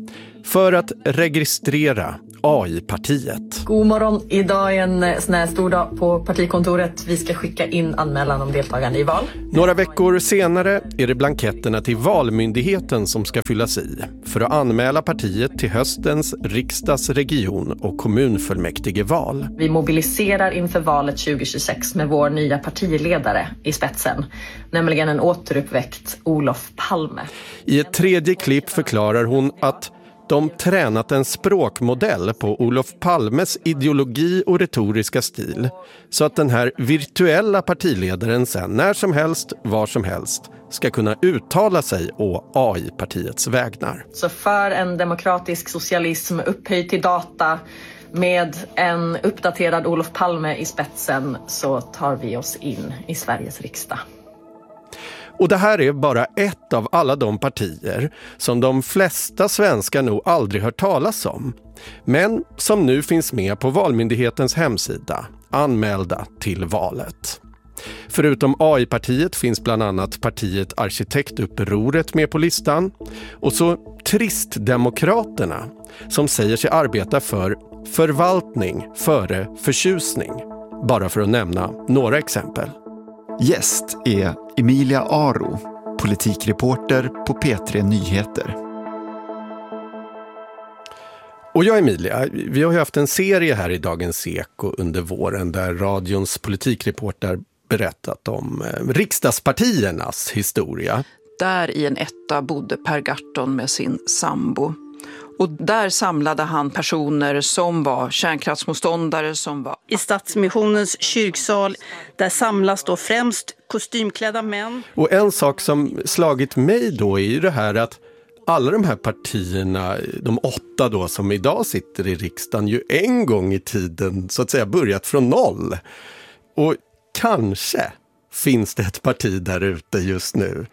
för att registrera A I-partiet. God morgon. Idag är en sån här stor dag på partikontoret. Vi ska skicka in anmälan om deltagande i val. Några veckor senare är det blanketterna till Valmyndigheten som ska fyllas i för att anmäla partiet till höstens riksdags-, region- och kommunfullmäktigeval. Vi mobiliserar inför valet tjugo tjugosex med vår nya partiledare i spetsen, nämligen en återuppväckt Olof Palme. I ett tredje klipp förklarar hon att de tränat en språkmodell på Olof Palmes ideologi och retoriska stil så att den här virtuella partiledaren sen när som helst, var som helst ska kunna uttala sig å A I-partiets vägnar. Så för en demokratisk socialism upphöjd till data med en uppdaterad Olof Palme i spetsen så tar vi oss in i Sveriges riksdag. Och det här är bara ett av alla de partier som de flesta svenskar nog aldrig hört talas om. Men som nu finns med på Valmyndighetens hemsida, anmälda till valet. Förutom A I-partiet finns bland annat partiet Arkitektupproret med på listan. Och så Tristdemokraterna som säger sig arbeta för förvaltning före förtjusning. Bara för att nämna några exempel. Gäst är Emilia Aro, politikreporter på P tre Nyheter. Och jag Emilia, vi har ju haft en serie här i Dagens Eko under våren där radions politikreporter berättat om riksdagspartiernas historia. Där i en etta bodde Per Gahrton med sin sambo. Och där samlade han personer som var kärnkraftsmotståndare som var... I Stadsmissionens kyrksal, där samlas då främst kostymklädda män. Och en sak som slagit mig då är ju det här att alla de här partierna, de åtta då som idag sitter i riksdagen, ju en gång i tiden så att säga börjat från noll. Och kanske finns det ett parti där ute just nu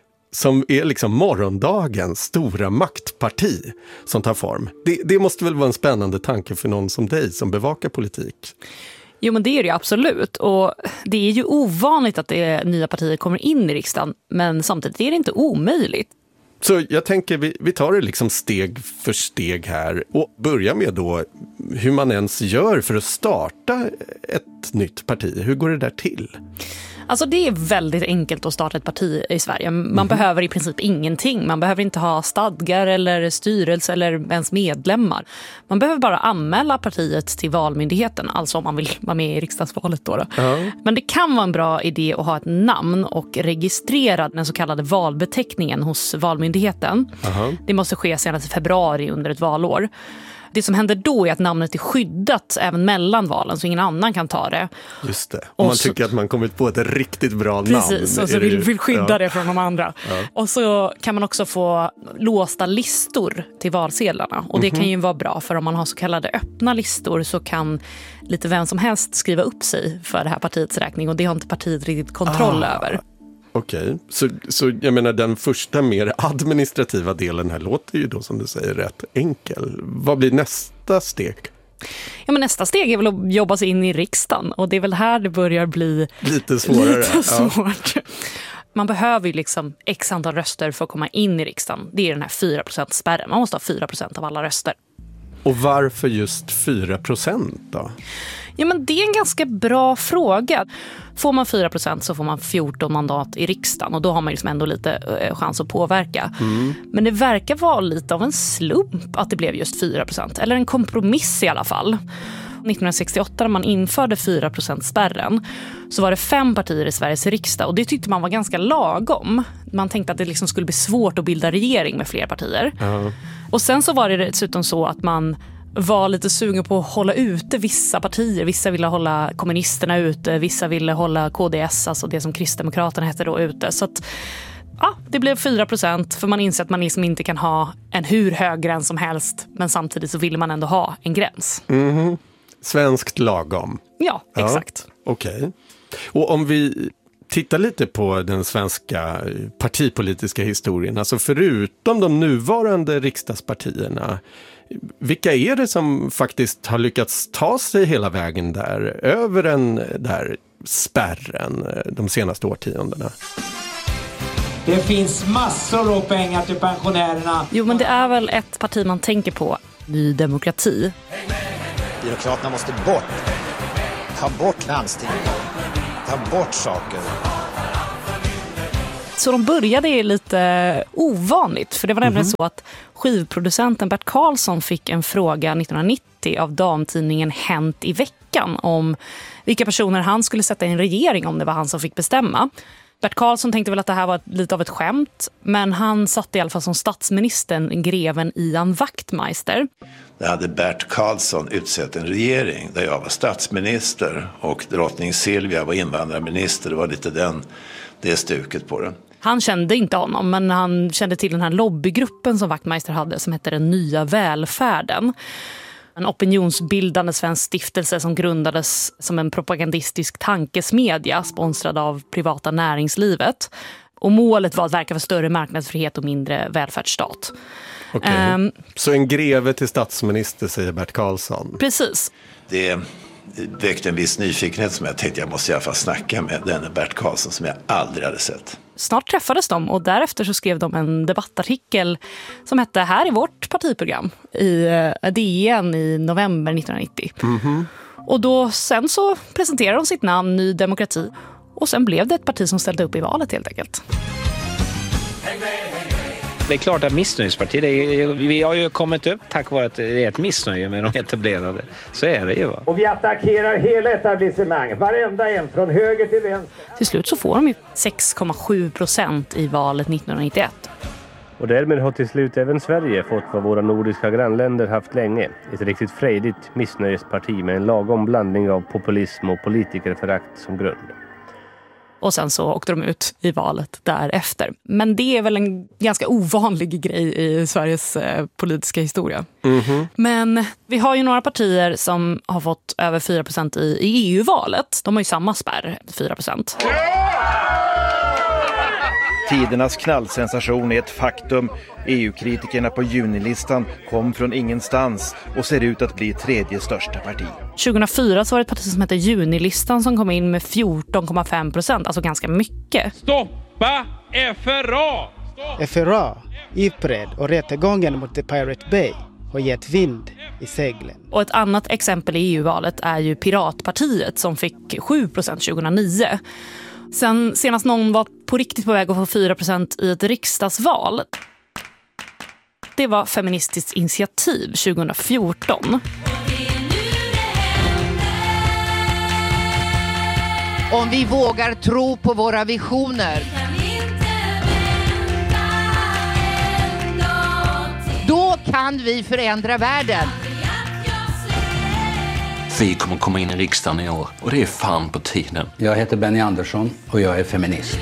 som är liksom morgondagens stora maktparti som tar form. Det, det måste väl vara en spännande tanke för någon som dig som bevakar politik. Jo, men det är det absolut. Och det är ju ovanligt att det nya partier kommer in i riksdagen, men samtidigt är det inte omöjligt. Så jag tänker vi, vi tar det liksom steg för steg här och börjar med då hur man ens gör för att starta ett nytt parti. Hur går det där till? Alltså det är väldigt enkelt att starta ett parti i Sverige. Man mm. behöver i princip ingenting. Man behöver inte ha stadgar eller styrelse eller ens medlemmar. Man behöver bara anmäla partiet till Valmyndigheten, alltså om man vill vara med i riksdagsvalet då. då. Mm. Men det kan vara en bra idé att ha ett namn och registrera den så kallade valbeteckningen hos Valmyndigheten. Mm. Det måste ske senast i februari under ett valår. Det som händer då är att namnet är skyddat även mellan valen så ingen annan kan ta det. Just det. Om man så, tycker att man kommit på ett riktigt bra namn. Precis, och så vill, vill skydda ja. det från de andra. Ja. Och så kan man också få låsta listor till valsedlarna. Och det mm-hmm. kan ju vara bra för om man har så kallade öppna listor så kan lite vem som helst skriva upp sig för det här partiets räkning. Och det har inte partiet riktigt kontroll ah. över. Okej, okay. så, så jag menar den första mer administrativa delen här låter ju då som du säger rätt enkel. Vad blir nästa steg? Ja, men nästa steg är väl att jobba sig in i riksdagen och det är väl här det börjar bli lite svårare. Lite svårt. Ja. Man behöver ju liksom x antal röster för att komma in i riksdagen. Det är den här fyra procent-spärren. Man måste ha fyra procent av alla röster. Och varför just fyra procent då? Ja, men det är en ganska bra fråga. Får man fyra procent så får man fjorton mandat i riksdagen och då har man liksom ändå lite eh, chans att påverka. Mm. Men det verkar vara lite av en slump att det blev just fyra procent. Eller en kompromiss i alla fall. nittonhundrasextioåtta när man införde fyra procent-spärren så var det fem partier i Sveriges riksdag och det tyckte man var ganska lagom. Man tänkte att det liksom skulle bli svårt att bilda regering med fler partier. Uh-huh. Och sen så var det dessutom så att man var lite sugen på att hålla ute vissa partier. Vissa ville hålla kommunisterna ute, vissa ville hålla K D S, alltså det som Kristdemokraterna hette då, ute. Så att ja, det blev fyra procent för man inser att man liksom inte kan ha en hur hög gräns som helst men samtidigt så ville man ändå ha en gräns. Mm-hmm. Svenskt lagom. Ja, exakt. Ja, okej. Okay. Och om vi tittar lite på den svenska partipolitiska historien, alltså förutom de nuvarande riksdagspartierna, vilka är det som faktiskt har lyckats ta sig hela vägen där, över den där spärren de senaste årtiondena? Det finns massor av pengar till pensionärerna. Jo, men det är väl ett parti man tänker på, Ny demokrati. Byråkraterna måste bort. Ta bort landsting. Ta bort saker. Så de började lite ovanligt, för det var nämligen mm-hmm. så att skivproducenten Bert Karlsson fick en fråga nittonhundranittio av damtidningen Hänt i veckan om vilka personer han skulle sätta i en regering om det var han som fick bestämma. Bert Karlsson tänkte väl att det här var lite av ett skämt, men han satt i alla fall som statsministern greven Ian Wachtmeister. Där hade Bert Karlsson utsett en regering där jag var statsminister och drottning Silvia var invandrarminister. Det var lite den, det stuket på den. Han kände inte honom, men han kände till den här lobbygruppen som Wachtmeister hade som hette Den nya välfärden. En opinionsbildande svensk stiftelse som grundades som en propagandistisk tankesmedja sponsrad av privata näringslivet. Och målet var att verka för större marknadsfrihet och mindre välfärdsstat. Okay. Um, Så en greve till statsminister, säger Bert Karlsson. Precis. Det väckte en viss nyfikenhet som jag tänkte jag måste i alla fall snacka med den Bert Karlsson som jag aldrig hade sett. Snart träffades de och därefter så skrev de en debattartikel som hette Här är vårt partiprogram i D N i november nittonhundranittio. Mm-hmm. Och då sen så presenterade de sitt namn Ny demokrati och sen blev det ett parti som ställde upp i valet helt enkelt. Det är klart att missnöjespartiet, vi har ju kommit upp tack vare att det är ett missnöje med de etablerade. Så är det ju, va? Och vi attackerar hela etablissemang, varenda en från höger till vänster. Till slut så får de ju sex komma sju procent i valet nittonhundranittioett. Och därmed har till slut även Sverige fått vad våra nordiska grannländer haft länge. Ett riktigt frejdigt missnöjesparti med en lagom blandning av populism och politikerförakt som grund. Och sen så åkte de ut i valet därefter. Men det är väl en ganska ovanlig grej i Sveriges eh, politiska historia. Mm-hmm. Men vi har ju några partier som har fått över fyra procent i, i E U-valet. De har ju samma spärr, fyra procent. Tidernas knallsensation är ett faktum. E U-kritikerna på junilistan kom från ingenstans och ser ut att bli tredje största parti. tjugohundrafyra så var det ett parti som heter Junilistan som kom in med fjorton komma fem procent, alltså ganska mycket. Stoppa F R A! Stopp. F R A, Ipred och rättegången mot The Pirate Bay har gett vind i seglen. Och ett annat exempel i E U-valet är ju Piratpartiet som fick sju procent tjugohundranio. Sen senast någon var på riktigt på väg att få fyra procent i ett riksdagsval. Det var Feministiskt initiativ tjugohundrafjorton. Om vi vågar tro på våra visioner, då kan vi förändra världen. Vi kommer komma in i riksdagen i år och det är fan på tiden. Jag heter Benny Andersson och jag är feminist.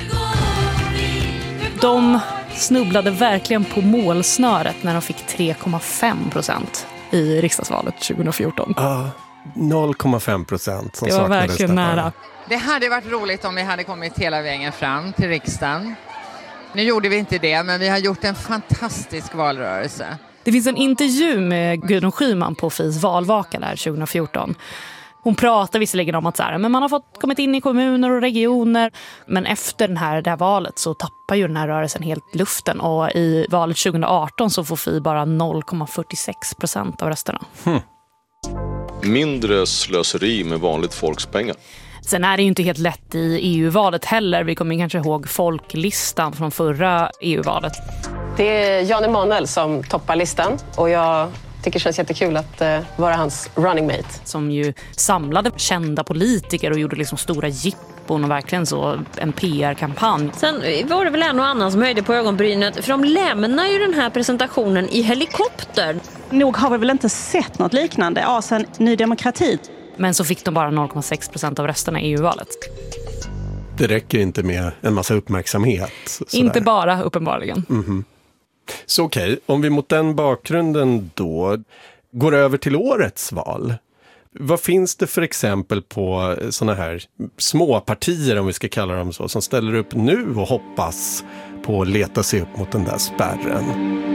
De snubblade verkligen på målsnöret när de fick tre komma fem procent i riksdagsvalet tjugohundrafjorton. Ja, noll komma fem procent som det var saknades verkligen detta. nära. Det hade varit roligt om vi hade kommit hela vägen fram till riksdagen. Nu gjorde vi inte det, men vi har gjort en fantastisk valrörelse. Det finns en intervju med Gudrun Schyman på F I S valvaka där tjugohundrafjorton. Hon pratar visserligen om att så här, men man har fått kommit in i kommuner och regioner. Men efter den här, det här valet så tappar ju den här rörelsen helt luften. Och i valet tjugohundraarton så får F I bara noll komma fyrtiosex procent av rösterna. Hmm. Mindre slöseri med vanligt folks pengar. Sen är det ju inte helt lätt i E U-valet heller. Vi kommer kanske ihåg folklistan från förra E U-valet. Det är Jan Emanuel som toppar listan och jag tycker det känns jättekul att uh, vara hans running mate. Som ju samlade kända politiker och gjorde liksom stora jippon och verkligen så en P R-kampanj. Sen var det väl en och annan som höjde på ögonbrynet för de lämnar ju den här presentationen i helikopter. Nog har vi väl inte sett något liknande ja, sen Ny demokrati. Men så fick de bara noll komma sex procent av rösterna i E U-valet. Det räcker inte med en massa uppmärksamhet. Sådär. Inte bara, uppenbarligen. Mm-hmm. Så okej, okay, om vi mot den bakgrunden då går över till årets val. Vad finns det för exempel på såna här små partier, om vi ska kalla dem så, som ställer upp nu och hoppas på att leta sig upp mot den där spärren?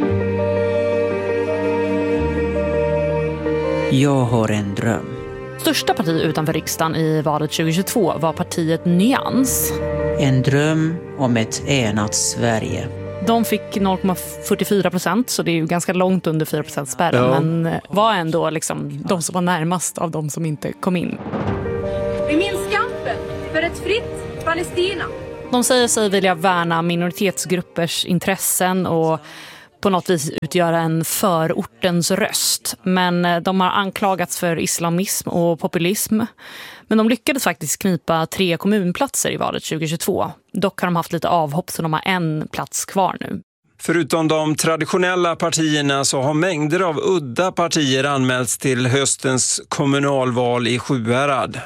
Jag har en dröm. Största parti utanför riksdagen i valet tjugohundratjugotvå var partiet Nyans. En dröm om ett enat Sverige. De fick noll komma fyrtiofyra procent, så det är ju ganska långt under fyra procent spärren, ja. Men var ändå liksom de som var närmast av de som inte kom in. Vi minns kampen för ett fritt Palestina. De säger sig vilja värna minoritetsgruppers intressen och på något vis utgöra en förortens röst. Men de har anklagats för islamism och populism. Men de lyckades faktiskt knipa tre kommunplatser i valet tjugohundratjugotvå. Dock har de haft lite avhopp, så de har en plats kvar nu. Förutom de traditionella partierna så har mängder av udda partier anmälts till höstens kommunalval i Sjuhärad.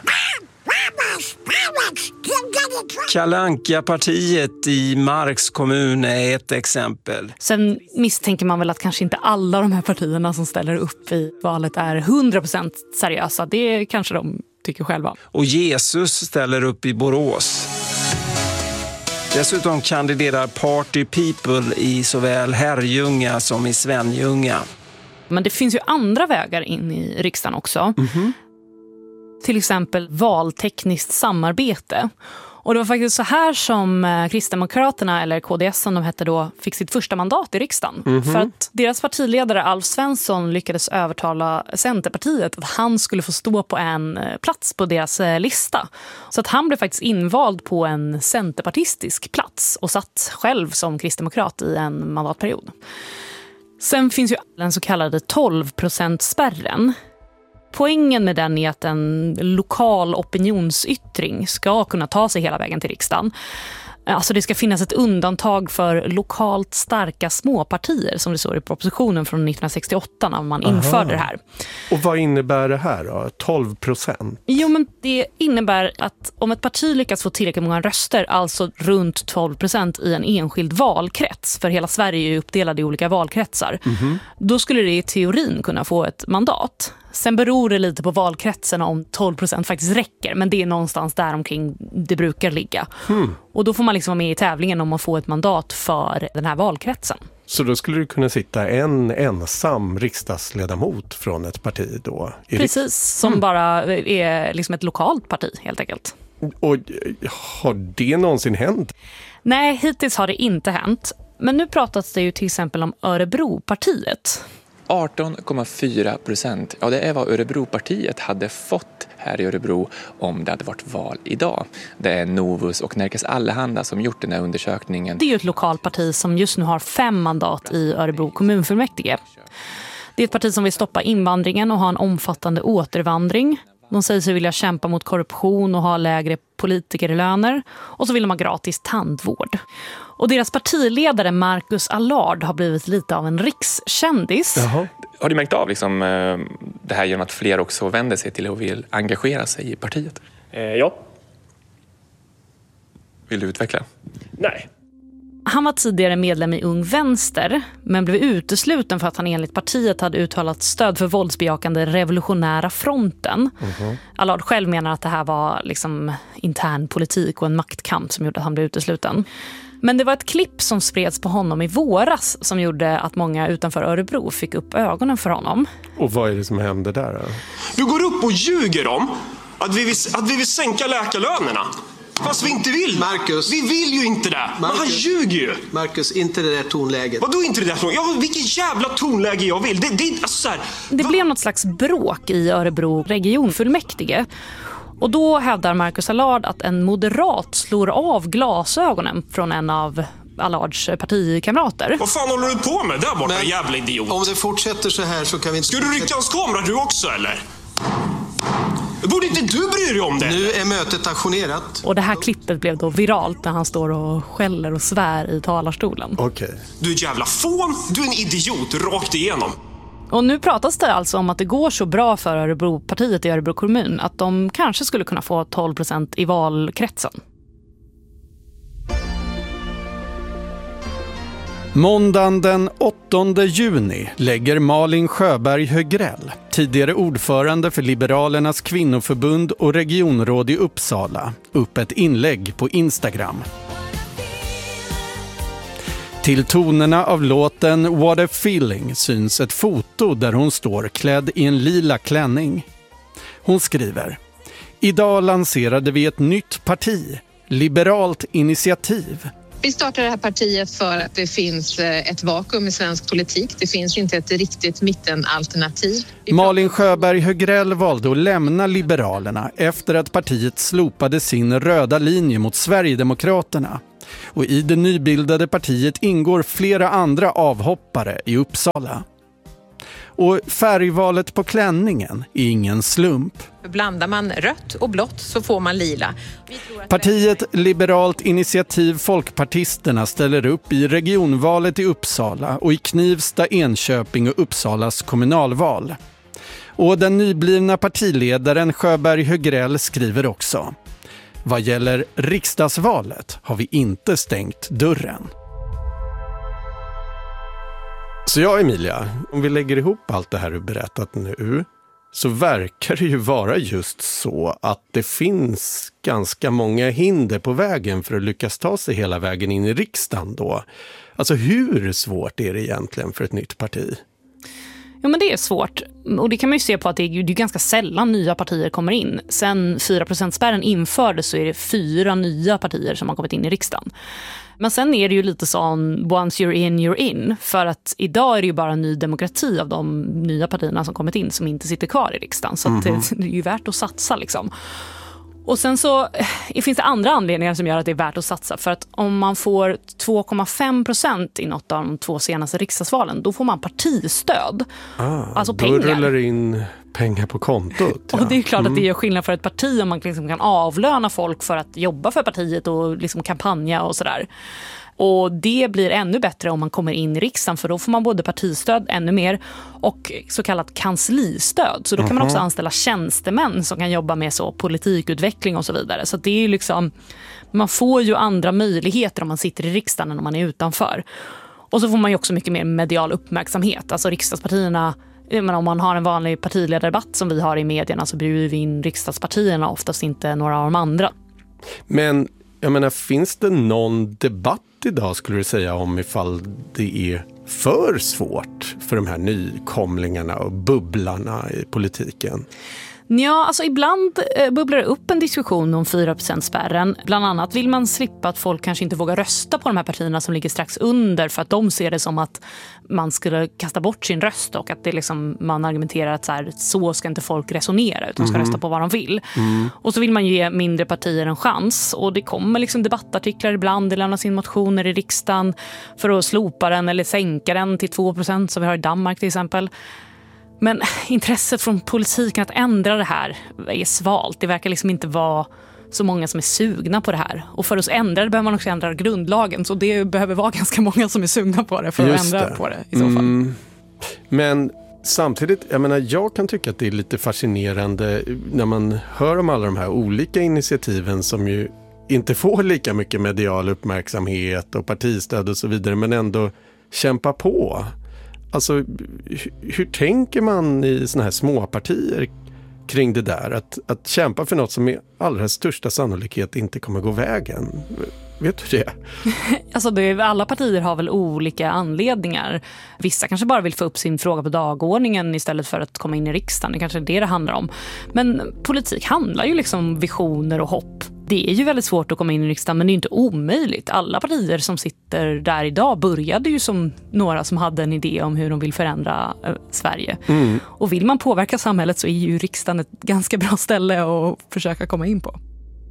Kalle Anka-partiet i Marks kommun är ett exempel. Sen misstänker man väl att kanske inte alla de här partierna som ställer upp i valet är hundra procent seriösa. Det kanske de tycker själva. Och Jesus ställer upp i Borås. Dessutom kandiderar Party People i såväl Herrljunga som i Svenljunga. Men det finns ju andra vägar in i riksdagen också. Mm-hmm. Till exempel valtekniskt samarbete. Och det var faktiskt så här som Kristdemokraterna, eller K D S som de hette då, fick sitt första mandat i riksdagen. Mm-hmm. För att deras partiledare Alf Svensson lyckades övertala Centerpartiet att han skulle få stå på en plats på deras lista. Så att han blev faktiskt invald på en centerpartistisk plats och satt själv som kristdemokrat i en mandatperiod. Sen finns ju den så kallade tolv procent-spärren. Poängen med den är att en lokal opinionsyttring ska kunna ta sig hela vägen till riksdagen. Alltså det ska finnas ett undantag för lokalt starka småpartier, som det står i propositionen från nittonhundrasextioåtta när man Aha. införde det här. Och vad innebär det här då? tolv procent? Jo, men det innebär att om ett parti lyckas få tillräckligt många röster, alltså runt tolv procent i en enskild valkrets, för hela Sverige är ju uppdelad i olika valkretsar, mm-hmm. då skulle det i teorin kunna få ett mandat. Sen beror det lite på valkretsen om tolv procent faktiskt räcker, men det är någonstans där omkring det brukar ligga. Hmm. Och då får man liksom vara med i tävlingen om att få ett mandat för den här valkretsen. Så då skulle det kunna sitta en ensam riksdagsledamot från ett parti då? Precis, riks- som hmm. bara är liksom ett lokalt parti helt enkelt. Och har det någonsin hänt? Nej, hittills har det inte hänt. Men nu pratas det ju till exempel om Örebropartiet. arton komma fyra procent. Ja, det är vad Örebropartiet hade fått här i Örebro om det hade varit val idag. Det är Novus och Närkes Allehanda som gjort den här undersökningen. Det är ju ett lokalparti som just nu har fem mandat i Örebro kommunfullmäktige. Det är ett parti som vill stoppa invandringen och ha en omfattande återvandring. De säger sig vilja kämpa mot korruption och ha lägre politikerlöner. Och så vill de ha gratis tandvård. Och deras partiledare Marcus Allard har blivit lite av en rikskändis. Jaha. Har du märkt av liksom, det här genom att fler också vänder sig till och vill engagera sig i partiet? Eh, ja. Vill du utveckla? Nej. Han var tidigare medlem i Ung Vänster, men blev utesluten för att han enligt partiet hade uttalat stöd för våldsbejakande revolutionära fronten. Mm-hmm. Allard själv menar att det här var liksom intern politik och en maktkamp som gjorde att han blev utesluten. Men det var ett klipp som spreds på honom i våras som gjorde att många utanför Örebro fick upp ögonen för honom. Och vad är det som hände där då? Du går upp och ljuger om att vi vill, att vi vill sänka läkarlönerna. Fast vi inte vill. Marcus. Vi vill ju inte det. Marcus, men han ljuger ju. Marcus, inte det där tonläget. Vadå inte det där tonläget? Ja, vilket jävla tonläge jag vill. Det, det, alltså, så här, det blev något slags bråk i Örebro regionfullmäktige. Och då hävdar Marcus Allard att en moderat slår av glasögonen från en av Allards partikamrater. Vad fan håller du på med där borta, men, jävla idiot? Om det fortsätter så här så kan vi inte... Ska du rycka hans kamera du också, eller? Borde inte du bry dig om det? Nu är mötet aktionerat. Och det här klippet blev då viralt när han står och skäller och svär i talarstolen. Okej. Okay. Du är ett jävla fån, du är en idiot rakt igenom. Och nu pratas det alltså om att det går så bra för Örebropartiet i Örebro kommun att de kanske skulle kunna få tolv procent i valkretsen. Måndagen den åttonde juni lägger Malin Sjöberg Högrell, tidigare ordförande för Liberalernas kvinnoförbund och regionråd i Uppsala, upp ett inlägg på Instagram. Till tonerna av låten What a Feeling syns ett foto där hon står klädd i en lila klänning. Hon skriver: Idag lanserade vi ett nytt parti, liberalt initiativ. Vi startade det här partiet för att det finns ett vakuum i svensk politik. Det finns inte ett riktigt mittenalternativ. Malin Sjöberg Högrell valde att lämna Liberalerna efter att partiet slopade sin röda linje mot Sverigedemokraterna. Och i det nybildade partiet ingår flera andra avhoppare i Uppsala. Och färgvalet på klänningen är ingen slump. Blandar man rött och blått så får man lila. Partiet Liberalt initiativ Folkpartisterna ställer upp i regionvalet i Uppsala och i Knivsta, Enköping och Uppsalas kommunalval. Och den nyblivna partiledaren Sjöberg Högrell skriver också: vad gäller riksdagsvalet har vi inte stängt dörren. Så ja, Emilia, om vi lägger ihop allt det här du berättat nu så verkar det ju vara just så att det finns ganska många hinder på vägen för att lyckas ta sig hela vägen in i riksdagen då. Alltså hur svårt är det egentligen för ett nytt parti? Ja, men det är svårt. Och det kan man ju se på att det är, det är ganska sällan nya partier kommer in. Sen fyra procent-spärren infördes så är det fyra nya partier som har kommit in i riksdagen. Men sen är det ju lite sån once you're in, you're in. För att idag är det ju bara Ny Demokrati av de nya partierna som kommit in som inte sitter kvar i riksdagen. Så att mm-hmm. det, det är ju värt att satsa liksom. Och sen så finns det andra anledningar som gör att det är värt att satsa. För att om man får två komma fem procent i något av de två senaste riksdagsvalen, då får man partistöd. Ah, alltså pengar. Då rullar in pengar på kontot. Ja. Och det är klart mm. att det gör skillnad för ett parti om man liksom kan avlöna folk för att jobba för partiet och liksom kampanja och sådär. Och det blir ännu bättre om man kommer in i riksdagen, för då får man både partistöd ännu mer och så kallat kanslistöd. Så då kan man också anställa tjänstemän som kan jobba med så politikutveckling och så vidare. Så det är ju liksom, man får ju andra möjligheter om man sitter i riksdagen än om man är utanför. Och så får man ju också mycket mer medial uppmärksamhet. Alltså riksdagspartierna, men om man har en vanlig partiledardebatt som vi har i medierna så bjuder vi in riksdagspartierna, oftast inte några av de andra. Men jag menar, finns det någon debatt idag skulle du säga om ifall det är för svårt för de här nykomlingarna och bubblarna i politiken? Ja, alltså ibland eh, bubblar det upp en diskussion om fyra procent-spärren. Bland annat vill man slippa att folk kanske inte vågar rösta på de här partierna som ligger strax under, för att de ser det som att man skulle kasta bort sin röst och att det liksom, man argumenterar att så, här, så ska inte folk resonera utan ska mm. rösta på vad de vill. Mm. Och så vill man ge mindre partier en chans, och det kommer liksom debattartiklar ibland, det lämnas in motioner i riksdagen för att slopa den eller sänka den till två procent som vi har i Danmark till exempel. Men intresset från politiken att ändra det här är svalt. Det verkar liksom inte vara så många som är sugna på det här. Och för att ändra det behöver man också ändra grundlagen. Så det behöver vara ganska många som är sugna på det för Just att ändra det. på det i så fall. Mm. Men samtidigt, jag menar, jag kan tycka att det är lite fascinerande när man hör om alla de här olika initiativen som ju inte får lika mycket medial uppmärksamhet och partistöd och så vidare, men ändå kämpa på. Alltså, hur, hur tänker man i såna här småpartier kring det där? Att, att kämpa för något som med allra största sannolikhet inte kommer gå vägen. Vet du det? Alltså det, alla partier har väl olika anledningar. Vissa kanske bara vill få upp sin fråga på dagordningen istället för att komma in i riksdagen. Det kanske är det det handlar om. Men politik handlar ju liksom om visioner och hopp. Det är ju väldigt svårt att komma in i riksdagen, men det är inte omöjligt. Alla partier som sitter där idag började ju som några som hade en idé om hur de vill förändra eh, Sverige. Mm. Och vill man påverka samhället så är ju riksdagen ett ganska bra ställe att försöka komma in på.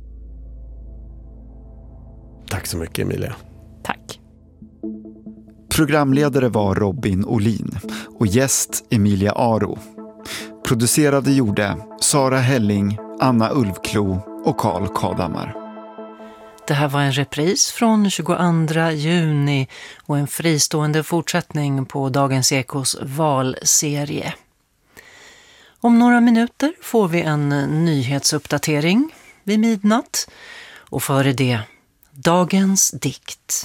Tack så mycket, Emilia. Tack. Programledare var Robin Olin och gäst Emilia Aro. Producerade gjorde Sara Helling, Anna Ulfklo och Carl Kadammar. Det här var en repris från tjugoandra juni och en fristående fortsättning på Dagens Ekos valserie. Om några minuter får vi en nyhetsuppdatering vid midnatt och före det dagens dikt.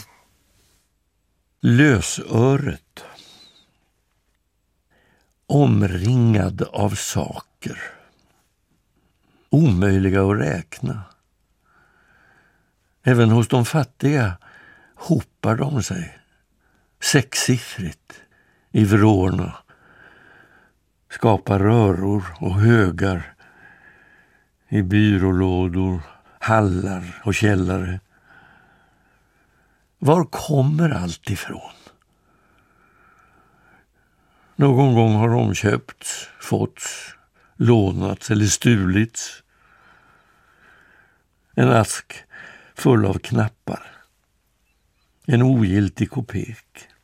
Lösöret. Omringad av saker. Omöjliga att räkna. Även hos de fattiga hopar de sig. Sexsiffrigt i vrårna. Skapar röror och högar i byrålådor, hallar och källare. Var kommer allt ifrån? Någon gång har de köpts, fått, lånats eller stulits. En ask full av knappar. En ogiltig kopek.